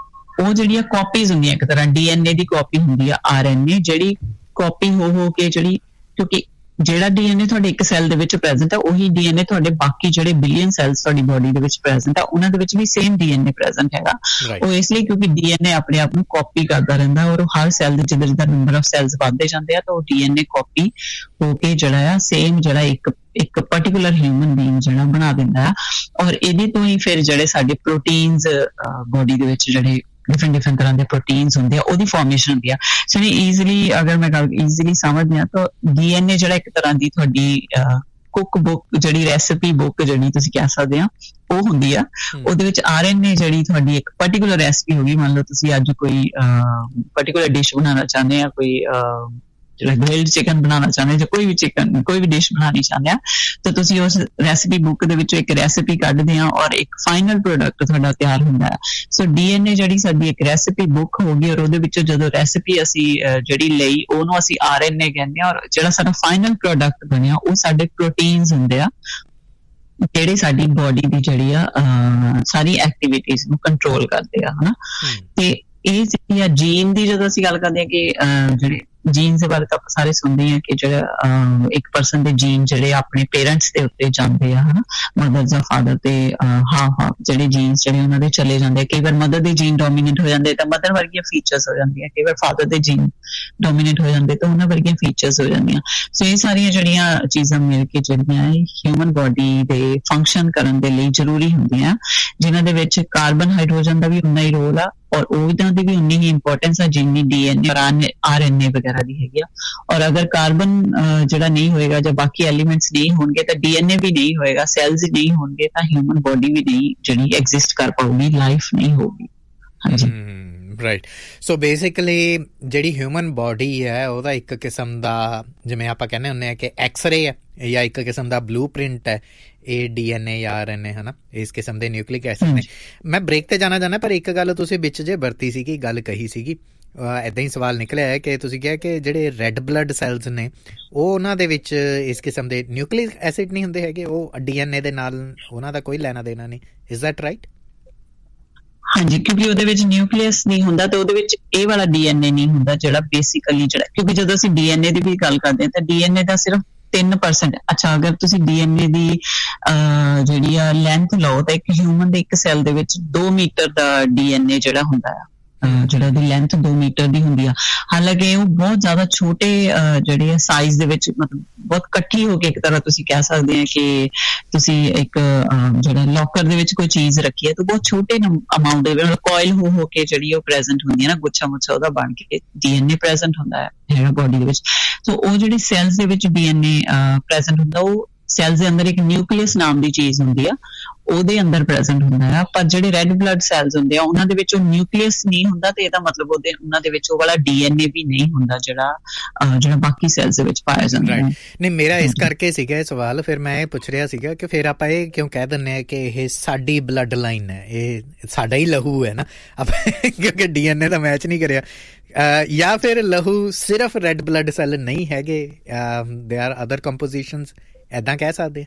ਉਹ ਜਿਹੜੀਆਂ ਕਾਪੀਜ਼ ਹੁੰਦੀਆਂ, ਇੱਕ ਤਰ੍ਹਾਂ ਡੀ ਐਨ ਏ ਦੀ ਕਾਪੀ ਹੁੰਦੀ ਆ ਆਰ ਐਨ ਏ, ਜਿਹੜੀ ਕਾਪੀ ਹੋ ਹੋ ਕੇ ਜਿਹੜੀ, ਕਿਉਂਕਿ ਜਿਹੜਾ ਡੀ ਐਨ ਏ ਤੁਹਾਡੇ ਇੱਕ ਸੈੱਲ ਦੇ ਵਿੱਚ ਪ੍ਰੈਜ਼ੈਂਟ ਹੈ, ਉਹੀ ਡੀ ਐਨ ਏ ਤੁਹਾਡੇ ਬਾਕੀ ਜਿਹੜੇ ਬਿਲੀਅਨ ਸੈਲਸ ਤੁਹਾਡੀ ਬੋਡੀ ਦੇ ਵਿੱਚ ਪ੍ਰੈਜ਼ੈਂਟ ਆ, ਉਹਨਾਂ ਦੇ ਵਿੱਚ ਵੀ ਸੇਮ ਡੀ ਐਨ ਏ ਪ੍ਰੈਜ਼ੈਂਟ ਹੈਗਾ। ਉਹ ਇਸ ਲਈ ਕਿਉਂਕਿ ਡੀ ਐਨ ਏ ਆਪਣੇ ਆਪ ਨੂੰ ਕਾਪੀ ਕਰਦਾ ਰਹਿੰਦਾ, ਔਰ ਹਰ ਸੈੱਲ ਦੇ ਜਿੱਦਾਂ ਜਿੱਦਾਂ ਨੰਬਰ ਆਫ ਸੈਲਸ ਵੱਧਦੇ ਜਾਂਦੇ ਆ, ਤਾਂ ਉਹ ਡੀ ਐਨ ਏ ਕਾਪੀ ਹੋ ਕੇ ਜਿਹੜਾ ਆ ਸੇਮ ਜਿਹੜਾ ਇੱਕ ਇੱਕ ਪਰਟੀਕੁਲਰ ਹਿਊਮਨ ਬੀਇੰਗ ਜਿਹੜਾ ਬਣਾ ਦਿੰਦਾ ਆ। ਔਰ ਇਹਦੇ ਤੋਂ ਹੀ ਫਿਰ ਜਿਹੜੇ ਸਾਡੇ ਪ੍ਰੋਟੀਨਸ ਬੋਡੀ ਦੇ ਵਿੱਚ ਜਿਹੜੇ ਡਿਫਰੈਂਟ ਡਿਫਰੈਂਟ ਤਰ੍ਹਾਂ ਦੇ ਪ੍ਰੋਟੀਨਸ ਹੁੰਦੇ ਆ, ਉਹਦੀ ਫਾਰਮੇਸ਼ਨ ਹੁੰਦੀ ਆ। ਸੋ ਈਜ਼ੀਲੀ ਅਗਰ ਮੈਂ ਗੱਲ ਈਜ਼ੀਲੀ ਸਮਝਦੇ ਹਾਂ ਤਾਂ ਡੀ ਐਨ ਏ ਜਿਹੜਾ ਇੱਕ ਤਰ੍ਹਾਂ ਦੀ ਤੁਹਾਡੀ ਕੁੱਕ ਬੁੱਕ, ਜਿਹੜੀ ਰੈਸਿਪੀ ਬੁੱਕ ਜਿਹੜੀ ਤੁਸੀਂ ਕਹਿ ਸਕਦੇ ਆ, ਉਹ ਹੁੰਦੀ ਆ। ਉਹਦੇ ਵਿੱਚ ਆਰ ਐਨ ਏ ਜਿਹੜੀ ਤੁਹਾਡੀ ਇੱਕ ਪਰਟੀਕੁਲਰ ਰੈਸਿਪੀ ਹੋਗੀ, ਮੰਨ ਲਓ ਤੁਸੀਂ ਅੱਜ ਕੋਈ ਪਰਟੀਕੁਲਰ ਡਿਸ਼ ਬਣਾਉਣਾ ਚਾਹੁੰਦੇ ਆ, ਕੋਈ ਜਿਹੜਾ ਗ੍ਰਿਲਡ ਚਿਕਨ ਬਣਾਉਣਾ ਚਾਹੁੰਦੇ ਜਾਂ ਕੋਈ ਵੀ ਚਿਕਨ ਕੋਈ ਵੀ ਡਿਸ਼ ਬਣਾਉਣੀ ਚਾਹੁੰਦੇ ਆ, ਤਾਂ ਤੁਸੀਂ ਉਸ ਰੈਸਿਪੀ ਬੁੱਕ ਦੇ ਵਿੱਚੋਂ ਇੱਕ ਰੈਸਿਪੀ ਕੱਢਦੇ ਆ, ਔਰ ਇੱਕ ਫਾਈਨਲ ਪ੍ਰੋਡਕਟ ਤੁਹਾਡਾ ਤਿਆਰ ਹੁੰਦਾ ਹੈ। ਸੋ ਡੀ ਐਨ ਏ ਜਿਹੜੀ ਸਾਡੀ ਇੱਕ ਰੈਸਿਪੀ ਬੁੱਕ ਹੋ ਗਈ, ਔਰ ਉਹਦੇ ਵਿੱਚੋਂ ਜਦੋਂ ਰੈਸਿਪੀ ਅਸੀਂ ਜਿਹੜੀ ਲਈ, ਉਹਨੂੰ ਅਸੀਂ ਆਰ ਐਨ ਏ ਕਹਿੰਦੇ ਆ, ਔਰ ਜਿਹੜਾ ਸਾਡਾ ਫਾਈਨਲ ਪ੍ਰੋਡਕਟ ਬਣਿਆ ਉਹ ਸਾਡੇ ਪ੍ਰੋਟੀਨਸ ਹੁੰਦੇ ਆ, ਜਿਹੜੇ ਸਾਡੀ ਬੋਡੀ ਦੀ ਜਿਹੜੀ ਆ ਸਾਰੀ ਐਕਟੀਵਿਟੀਜ਼ ਨੂੰ ਕੰਟਰੋਲ ਕਰਦੇ ਆ ਹਨਾ। ਤੇ ਇਹ ਜਿਹੜੀ ਆ ਜੀਨ ਦੀ ਜਦੋਂ ਅਸੀਂ ਗੱਲ ਕਰਦੇ ਹਾਂ ਕਿ ਜਿਹੜੇ ਜੀਨਸ ਦੇ ਬਾਰੇ ਤਾਂ ਆਪਾਂ ਸਾਰੇ ਸੁਣਦੇ ਹਾਂ ਕਿ ਜਿਹੜਾ ਇੱਕ ਪਰਸਨ ਦੇ ਜੀਨ ਜਿਹੜੇ ਆਪਣੇ ਪੇਰੈਂਟਸ ਦੇ ਉੱਤੇ ਜਾਂਦੇ ਆ, ਹਨਾ, ਮਦਰ ਜਾਂ ਫਾਦਰ ਤੇ ਹਾਂ ਹਾਂ ਜਿਹੜੇ ਜੀਨਸ ਜਿਹੜੇ ਉਹਨਾਂ ਦੇ ਚਲੇ ਜਾਂਦੇ ਆ। ਕਈ ਵਾਰ ਮਦਰ ਦੇ ਜੀਨ ਡੋਮੀਨੇਟ ਹੋ ਜਾਂਦੇ ਤਾਂ ਮਦਰ ਵਰਗੀਆਂ ਫੀਚਰਸ ਹੋ ਜਾਂਦੀਆਂ, ਕਈ ਵਾਰ ਫਾਦਰ ਦੇ ਜੀਨ ਡੋਮੀਨੇਟ ਹੋ ਜਾਂਦੇ ਤਾਂ ਉਹਨਾਂ ਵਰਗੀਆਂ ਫੀਚਰਸ ਹੋ ਜਾਂਦੀਆਂ। ਸੋ ਇਹ ਸਾਰੀਆਂ ਜਿਹੜੀਆਂ ਚੀਜ਼ਾਂ ਮਿਲ ਕੇ ਜਿਹੜੀਆਂ ਹਿਊਮਨ ਬੋਡੀ ਦੇ ਫੰਕਸ਼ਨ ਕਰਨ ਦੇ ਲਈ ਜ਼ਰੂਰੀ ਹੁੰਦੀਆਂ, ਜਿਨ੍ਹਾਂ ਦੇ ਵਿੱਚ ਕਾਰਬਨ ਹਾਈਡਰੋਜਨ ਦਾ ਵੀ ਉਨਾ ਹੀ ਰੋਲ ਆ ਔਰ ਉਹਨਾਂ ਦੀ ਵੀ ਉਨੀ ਹੀ ਇੰਪੋਰਟੈਂਸ ਆ ਜਿੰਨੀ ਡੀ ਐਨ ਏ ਔਰ ਆਰ ਐਨ ਏ ਵਗੈਰਾ ਦੀ ਹੈਗੀ ਆ। ਔਰ ਅਗਰ ਕਾਰਬਨ ਜਿਹੜਾ ਨਹੀਂ ਹੋਏਗਾ ਜਾਂ ਬਾਕੀ ਐਲੀਮੈਂਟਸ ਨਹੀਂ ਹੋਣਗੇ ਤਾਂ ਡੀ ਐਨ ਏ ਵੀ ਨਹੀਂ ਹੋਏਗਾ, ਸੈਲਸ ਨਹੀਂ ਹੋਣਗੇ ਤਾਂ ਹਿਊਮਨ ਬੋਡੀ ਵੀ ਨਹੀਂ ਜਿਹੜੀ ਐਗਜ਼ਿਸਟ ਕਰ ਪਾਊਗੀ, ਲਾਈਫ ਨਹੀਂ ਹੋਊਗੀ। ਹਾਂਜੀ, ਰਾਈਟ। ਸੋ ਬੇਸਿਕਲੀ ਜਿਹੜੀ ਹਿਊਮਨ ਬੋਡੀ ਹੈ ਉਹਦਾ ਇੱਕ ਕਿਸਮ ਦਾ, ਜਿਵੇਂ ਆਪਾਂ ਕਹਿੰਦੇ ਹੁੰਦੇ ਹਾਂ ਕਿ ਐਕਸਰੇ ਹੈ ਜਾਂ ਇੱਕ ਕਿਸਮ ਦਾ ਬਲੂ ਪ੍ਰਿੰਟ ਹੈ ਇਹ ਡੀ ਐਨ ਏ ਜਾਂ ਆਰ ਐਨ ਏ, ਹੈ ਨਾ, ਇਸ ਕਿਸਮ ਦੇ ਨਿਊਕਲਿਕ ਐਸਿਡ ਨੇ। ਮੈਂ ਬ੍ਰੇਕ ਤੇ ਜਾਣਾ ਚਾਹੁੰਦਾ, ਪਰ ਇੱਕ ਗੱਲ ਤੁਸੀਂ ਵਿੱਚ ਜੇ ਵਰਤੀ ਸੀਗੀ, ਗੱਲ ਕਹੀ ਸੀਗੀ, ਇੱਦਾਂ ਹੀ ਸਵਾਲ ਨਿਕਲਿਆ ਹੈ ਕਿ ਤੁਸੀਂ ਕਿਹਾ ਕਿ ਜਿਹੜੇ ਰੈੱਡ ਬਲੱਡ ਸੈਲਸ ਨੇ ਉਹ ਉਹਨਾਂ ਦੇ ਵਿੱਚ ਇਸ ਕਿਸਮ ਦੇ ਨਿਊਕਲਿਕ ਐਸਿਡ ਨਹੀਂ ਹੁੰਦੇ ਹੈਗੇ, ਉਹ ਡੀ ਐਨ ਏ ਦੇ ਨਾਲ ਉਹਨਾਂ ਦਾ ਕੋਈ ਲੈਣਾ ਦੇਣਾ ਨਹੀਂ। Is that right? ਹਾਂਜੀ, ਕਿਉਂਕਿ ਉਹਦੇ ਵਿੱਚ ਨਿਊਕਲੀਅਸ ਨਹੀਂ ਹੁੰਦਾ ਤੇ ਉਹਦੇ ਵਿੱਚ ਇਹ ਵਾਲਾ ਡੀ ਐਨ ਏ ਨਹੀਂ ਹੁੰਦਾ ਜਿਹੜਾ ਬੇਸਿਕਲੀ ਜਿਹੜਾ, ਕਿਉਂਕਿ ਜਦੋਂ ਅਸੀਂ ਡੀ ਐਨ ਏ ਦੀ ਵੀ ਗੱਲ ਕਰਦੇ ਹਾਂ ਤਾਂ ਡੀ ਐਨ ਏ ਦਾ ਸਿਰਫ ਤਿੰਨ ਪਰਸੈਂਟ। ਅੱਛਾ, ਅਗਰ ਤੁਸੀਂ ਡੀ ਐਨ ਏ ਦੀ ਜਿਹੜੀ ਆ ਲੈਂਥ ਲਓ ਤਾਂ ਇੱਕ ਹਿਊਮਨ ਦੇ ਇੱਕ ਸੈੱਲ ਦੇ ਵਿੱਚ ਦੋ ਮੀਟਰ ਦਾ ਡੀ ਐਨ ਏ ਜਿਹੜਾ ਹੁੰਦਾ ਆ, ਜਿਹੜਾ ਉਹਦੀ ਲੈਂਥ ਦੋ ਮੀਟਰ ਦੀ ਹੁੰਦੀ ਆ। ਹਾਲਾਂਕਿ ਉਹ ਬਹੁਤ ਜ਼ਿਆਦਾ ਛੋਟੇ ਜਿਹੜੇ ਆ ਸਾਈਜ਼ ਦੇ ਵਿੱਚ, ਮਤਲਬ ਬਹੁਤ ਇਕੱਠੀ ਹੋ ਕੇ ਇੱਕ ਤਰ੍ਹਾਂ ਤੁਸੀਂ ਕਹਿ ਸਕਦੇ ਆ ਕਿ ਤੁਸੀਂ ਇੱਕ ਜਿਹੜਾ ਲੋਕਰ ਦੇ ਵਿੱਚ ਕੋਈ ਚੀਜ਼ ਰੱਖੀ ਹੈ ਤਾਂ ਬਹੁਤ ਛੋਟੇ ਅਮਾਊਂਟ ਦੇ ਵਿੱਚ ਕੋਇਲ ਹੋ ਹੋ ਕੇ ਜਿਹੜੀ ਉਹ ਪ੍ਰੈਜ਼ੈਂਟ ਹੁੰਦੀ ਹੈ ਨਾ, ਗੁੱਛਾ ਮੁੱਛਾ ਉਹਦਾ ਬਣ ਕੇ ਡੀ ਐਨ ਏ ਪ੍ਰੈਜ਼ੈਂਟ ਹੁੰਦਾ ਹੈ ਬੋਡੀ ਦੇ ਵਿੱਚ। ਸੋ ਉਹ ਜਿਹੜੇ ਸੈਲਸ ਦੇ ਵਿੱਚ ਡੀ ਐਨ ਏ ਪ੍ਰੈਜ਼ੈਂਟ ਹੁੰਦਾ, ਉਹ ਸੈਲਸ ਦੇ ਅੰਦਰ ਇੱਕ ਨਿਊਕਲੀਅਸ ਨਾਮ ਦੀ ਚੀਜ਼ ਹੁੰਦੀ ਆ, ਉਹਦੇ ਅੰਦਰ ਪ੍ਰੈਜ਼ੈਂਟ ਹੁੰਦਾ ਆ। ਪਰ ਜਿਹੜੇ ਰੈੱਡ ਬਲੱਡ ਸੈਲਸ ਹੁੰਦੇ ਆ ਉਹਨਾਂ ਦੇ ਵਿੱਚ ਉਹ ਨਿਊਕਲੀਅਸ ਨਹੀਂ ਹੁੰਦਾ ਤੇ ਇਹਦਾ ਮਤਲਬ ਉਹਦੇ ਉਹਨਾਂ ਦੇ ਵਿੱਚ ਉਹ ਵਾਲਾ ਡੀ ਐਨ ਏ ਵੀ ਨਹੀਂ ਹੁੰਦਾ ਜਿਹੜਾ ਜਿਹੜਾ ਬਾਕੀ ਸੈਲਸ ਦੇ ਵਿੱਚ ਪਾਇਆ ਜਾਂਦਾ ਹੈ। ਨਹੀਂ, ਮੇਰਾ ਇਸ ਕਰਕੇ ਸੀਗਾ ਇਹ ਸਵਾਲ, ਫਿਰ ਮੈਂ ਇਹ ਪੁੱਛ ਰਿਹਾ ਸੀਗਾ ਕਿ ਫਿਰ ਆਪਾਂ ਇਹ ਕਿਉਂ ਕਹਿ ਦਿੰਦੇ ਹਾਂ ਕਿ ਇਹ ਸਾਡੀ ਬਲੱਡ ਲਾਈਨ ਹੈ, ਇਹ ਸਾਡਾ ਹੀ ਲਹੂ ਹੈ ਨਾ, ਆਪਾਂ ਕਿਉਂਕਿ ਡੀ ਐਨ ਏ ਦਾ ਮੈਚ ਨਹੀਂ ਕਰਿਆ, ਜਾਂ ਫਿਰ ਲਹੂ ਸਿਰਫ ਰੈੱਡ ਬਲੱਡ ਸੈੱਲ ਨਹੀਂ ਹੈਗੇ, ਦੇ ਆਰ ਅਦਰ ਕੰਪੋਜੀਸ਼ਨਸ, ਇੱਦਾਂ ਕਹਿ ਸਕਦੇ?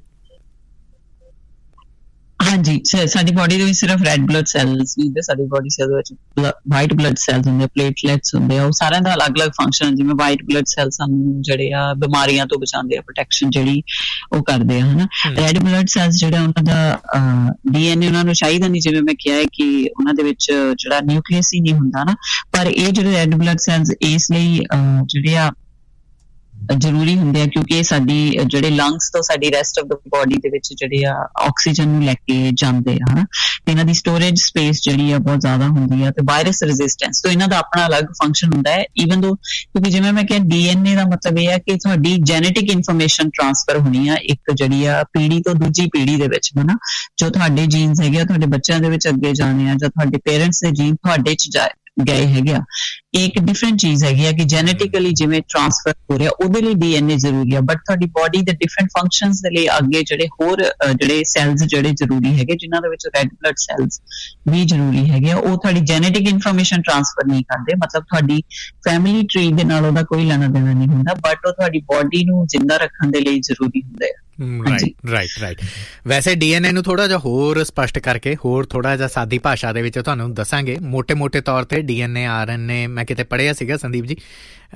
ਹਾਂਜੀ, ਸਾਡੀ ਬੋਡੀ ਦੇ ਵਿੱਚ ਸਿਰਫ ਰੈੱਡ ਬਲੱਡ ਸੈਲਸ ਨਹੀਂ ਹੁੰਦੇ, ਸਾਡੀ ਬੋਡੀ ਦੇ ਵਿੱਚ ਵਾਈਟ ਬਲੱਡ ਸੈਲਸ ਹੁੰਦੇ, ਪਲੇਟਲੈਟਸ ਹੁੰਦੇ ਆ, ਉਹ ਸਾਰਿਆਂ ਦਾ ਅਲੱਗ-ਅਲੱਗ ਫੰਕਸ਼ਨ। ਜਿਵੇਂ ਵਾਈਟ ਬਲੱਡ ਸੈਲ ਸਾਨੂੰ ਜਿਹੜੇ ਆ ਬਿਮਾਰੀਆਂ ਤੋਂ ਬਚਾਉਂਦੇ ਆ, ਪ੍ਰੋਟੈਕਸ਼ਨ ਜਿਹੜੀ ਉਹ ਕਰਦੇ ਆ, ਹਨਾ। ਰੈੱਡ ਬਲੱਡ ਸੈਲਸ ਜਿਹੜਾ ਉਹਨਾਂ ਦਾ ਡੀ ਐਨ ਏ ਉਹਨਾਂ ਨੂੰ ਚਾਹੀਦਾ ਨਹੀਂ, ਜਿਵੇਂ ਮੈਂ ਕਿਹਾ ਹੈ ਕਿ ਉਹਨਾਂ ਦੇ ਵਿੱਚ ਜਿਹੜਾ ਨਿਊਕਲੀਅਸ ਹੀ ਨਹੀਂ ਹੁੰਦਾ ਨਾ, ਪਰ ਇਹ ਜਿਹੜੇ ਰੈੱਡ ਬਲੱਡ ਸੈਲਸ ਇਸ ਲਈ ਜਿਹੜੇ ਆ ਜ਼ਰੂਰੀ ਹੁੰਦੇ ਆ ਕਿਉਂਕਿ ਇਹ ਸਾਡੀ ਜਿਹੜੇ ਲੰਗਸ ਤੋਂ ਸਾਡੀ ਰੈਸਟ ਆਫ ਦ ਬੋਡੀ ਦੇ ਵਿੱਚ ਜਿਹੜੇ ਆ ਆਕਸੀਜਨ ਨੂੰ ਲੈ ਕੇ ਜਾਂਦੇ ਆ, ਹਨਾ। ਇਹਨਾਂ ਦੀ ਸਟੋਰੇਜ ਸਪੇਸ ਜਿਹੜੀ ਆ ਬਹੁਤ ਜ਼ਿਆਦਾ ਹੁੰਦੀ ਆ ਤੇ ਵਾਇਰਸ ਰੈਜ਼ਿਸਟੈਂਸ ਤੋਂ ਇਹਨਾਂ ਦਾ ਆਪਣਾ ਅਲੱਗ ਫੰਕਸ਼ਨ ਹੁੰਦਾ ਹੈ। ਈਵਨ ਦੋ ਕਿਉਂਕਿ ਜਿਵੇਂ ਮੈਂ ਕਿਹਾ ਡੀ ਐਨ ਏ ਦਾ ਮਤਲਬ ਇਹ ਆ ਕਿ ਤੁਹਾਡੀ ਜੈਨੇਟਿਕ ਇਨਫੋਰਮੇਸ਼ਨ ਟ੍ਰਾਂਸਫਰ ਹੋਣੀ ਆ ਇੱਕ ਜਿਹੜੀ ਆ ਪੀੜ੍ਹੀ ਤੋਂ ਦੂਜੀ ਪੀੜ੍ਹੀ ਦੇ ਵਿੱਚ, ਹਨਾ। ਜੋ ਤੁਹਾਡੇ ਜੀਨਸ ਹੈਗੇ ਆ ਤੁਹਾਡੇ ਬੱਚਿਆਂ ਦੇ ਵਿੱਚ ਅੱਗੇ ਜਾਣੇ ਆ, ਜਾਂ ਤੁਹਾਡੇ ਪੇਰੈਂਟਸ ਦੇ ਜੀਨ ਤੁਹਾਡੇ 'ਚ ਜਾਏ ਗਏ ਹੈਗੇ ਆ, ਇਹ ਇੱਕ ਡਿਫਰੈਂਟ ਚੀਜ਼ ਹੈਗੀ ਆ ਕਿ ਜੈਨੇਟਿਕਲੀ ਜਿਵੇਂ ਟ੍ਰਾਂਸਫਰ ਹੋ ਰਿਹਾ ਉਹਦੇ ਲਈ ਡੀ ਐਨ ਏ ਜ਼ਰੂਰੀ ਆ, ਬਟ ਤੁਹਾਡੀ ਬੋਡੀ ਦੇ ਡਿਫਰੈਂਟ ਫੰਕਸ਼ਨਸ ਦੇ ਲਈ ਅੱਗੇ ਜਿਹੜੇ ਹੋਰ ਜਿਹੜੇ ਸੈਲਸ ਜਿਹੜੇ ਜ਼ਰੂਰੀ ਹੈਗੇ, ਜਿਨ੍ਹਾਂ ਦੇ ਵਿੱਚ ਰੈੱਡ ਬਲੱਡ ਸੈਲਸ ਵੀ ਜ਼ਰੂਰੀ ਹੈਗੇ ਆ, ਉਹ ਤੁਹਾਡੀ ਜੈਨੇਟਿਕ ਇਨਫੋਰਮੇਸ਼ਨ ਟ੍ਰਾਂਸਫਰ ਨਹੀਂ ਕਰਦੇ। ਮਤਲਬ ਤੁਹਾਡੀ ਫੈਮਿਲੀ ਟਰੀ ਦੇ ਨਾਲ ਉਹਦਾ ਕੋਈ ਲੈਣਾ ਦੇਣਾ ਨਹੀਂ ਹੁੰਦਾ, ਬਟ ਉਹ ਤੁਹਾਡੀ ਬੋਡੀ ਨੂੰ ਜਿੰਦਾ ਰੱਖਣ ਦੇ ਲਈ ਜ਼ਰੂਰੀ ਹੁੰਦੇ ਆ। ਰਾਈਟ ਰਾਈਟ ਰਾਈਟ ਵੈਸੇ ਡੀ ਐਨ ਏ ਨੂੰ ਥੋੜ੍ਹਾ ਜਿਹਾ ਹੋਰ ਸਪਸ਼ਟ ਕਰਕੇ, ਹੋਰ ਥੋੜ੍ਹਾ ਜਿਹਾ ਸਾਦੀ ਭਾਸ਼ਾ ਦੇ ਵਿੱਚ ਤੁਹਾਨੂੰ ਦੱਸਾਂਗੇ। ਮੋਟੇ ਮੋਟੇ ਤੌਰ 'ਤੇ ਡੀ ਐਨ ਏ ਆਰ ਐਨ ਏ ਮੈਂ ਕਿਤੇ ਪੜ੍ਹਿਆ ਸੀਗਾ ਸੰਦੀਪ ਜੀ,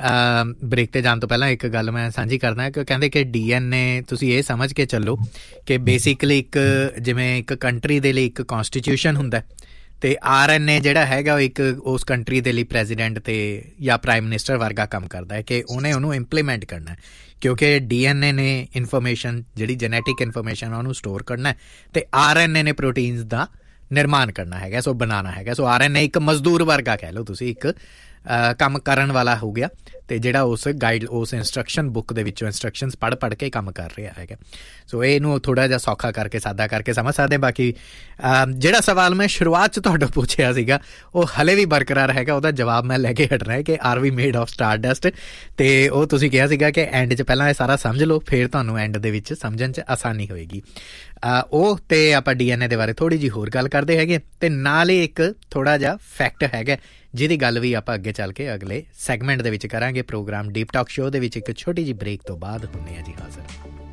ਬ੍ਰੇਕ 'ਤੇ ਜਾਣ ਤੋਂ ਪਹਿਲਾਂ ਇੱਕ ਗੱਲ ਮੈਂ ਸਾਂਝੀ ਕਰਦਾ ਕਿ ਕਹਿੰਦੇ ਕਿ ਡੀ ਐਨ ਏ ਤੁਸੀਂ ਇਹ ਸਮਝ ਕੇ ਚੱਲੋ ਕਿ ਬੇਸਿਕਲੀ ਇੱਕ ਜਿਵੇਂ ਇੱਕ ਕੰਟਰੀ ਦੇ ਲਈ ਇੱਕ ਕੌਂਸਟੀਟਿਊਸ਼ਨ ਹੁੰਦਾ, ਅਤੇ ਆਰ ਐਨ ਏ ਜਿਹੜਾ ਹੈਗਾ ਉਹ ਇੱਕ ਉਸ ਕੰਟਰੀ ਦੇ ਲਈ ਪ੍ਰੈਜ਼ੀਡੈਂਟ ਅਤੇ ਜਾਂ ਪ੍ਰਾਈਮ ਮਿਨਿਸਟਰ ਵਰਗਾ ਕੰਮ ਕਰਦਾ ਹੈ ਕਿ ਉਹਨੇ ਉਹਨੂੰ ਇੰਪਲੀਮੈਂਟ ਕਰਨਾ, ਕਿਉਂਕਿ ਡੀ ਐਨ ਏ ਨੇ ਇਨਫੋਰਮੇਸ਼ਨ ਜਿਹੜੀ ਜੈਨੇਟਿਕ ਇਨਫੋਰਮੇਸ਼ਨ ਉਹਨੂੰ ਸਟੋਰ ਕਰਨਾ ਅਤੇ ਆਰ ਐਨ ਏ ਨੇ ਪ੍ਰੋਟੀਨਸ ਦਾ ਨਿਰਮਾਣ ਕਰਨਾ ਹੈਗਾ, ਸੋ ਬਣਾਉਣਾ ਹੈਗਾ। ਸੋ ਆਰ ਐਨ ਏ ਇੱਕ ਮਜ਼ਦੂਰ ਵਰਗਾ ਕਹਿ ਲਓ ਤੁਸੀਂ, ਇੱਕ ਕੰਮ ਕਰਨ ਵਾਲਾ ਹੋ ਗਿਆ ਅਤੇ ਜਿਹੜਾ ਉਸ ਗਾਈਡ ਉਸ ਇੰਸਟਰਕਸ਼ਨ ਬੁੱਕ ਦੇ ਵਿੱਚੋਂ ਇੰਸਟਰਕਸ਼ਨਸ ਪੜ੍ਹ ਪੜ੍ਹ ਕੇ ਕੰਮ ਕਰ ਰਿਹਾ ਹੈਗਾ। ਸੋ ਇਹਨੂੰ ਥੋੜ੍ਹਾ ਜਿਹਾ ਸੌਖਾ ਕਰਕੇ ਸਾਦਾ ਕਰਕੇ ਸਮਝ ਸਕਦੇ। ਬਾਕੀ ਜਿਹੜਾ ਸਵਾਲ ਮੈਂ ਸ਼ੁਰੂਆਤ 'ਚ ਤੁਹਾਡਾ ਪੁੱਛਿਆ ਸੀਗਾ ਉਹ ਹਾਲੇ ਵੀ ਬਰਕਰਾਰ ਹੈਗਾ, ਉਹਦਾ ਜਵਾਬ ਮੈਂ ਲੈ ਕੇ ਹਟਣਾ ਹੈ ਕਿ R we made of star dust, ਅਤੇ ਉਹ ਤੁਸੀਂ ਕਿਹਾ ਸੀਗਾ ਕਿ ਐਂਡ 'ਚ ਪਹਿਲਾਂ ਇਹ ਸਾਰਾ ਸਮਝ ਲਓ ਫਿਰ ਤੁਹਾਨੂੰ ਐਂਡ ਦੇ ਵਿੱਚ ਸਮਝਣ 'ਚ ਆਸਾਨੀ ਹੋਏਗੀ। ਉਹ ਅਤੇ ਆਪਾਂ ਡੀ ਐਨ ਏ ਦੇ ਬਾਰੇ ਥੋੜ੍ਹੀ ਜਿਹੀ ਹੋਰ ਗੱਲ ਕਰਦੇ ਹੈਗੇ, ਅਤੇ ਨਾਲ ਹੀ ਇੱਕ ਥੋੜ੍ਹਾ ਜਿਹਾ ਫੈਕਟ ਹੈਗਾ ਜਿਹਦੀ ਗੱਲ ਵੀ ਆਪਾਂ ਅੱਗੇ ਚੱਲ ਕੇ ਅਗਲੇ ਸੈਗਮੈਂਟ ਦੇ ਵਿੱਚ ਕਰਾਂਗੇ। ਪ੍ਰੋਗਰਾਮ ਡੀਪ ਟਾਕ ਸ਼ੋਅ ਦੇ ਵਿੱਚ ਇੱਕ ਛੋਟੀ ਜਿਹੀ ਬ੍ਰੇਕ ਤੋਂ ਬਾਅਦ ਹੁੰਦੇ ਹਾਂ ਜੀ ਹਾਜ਼ਰ।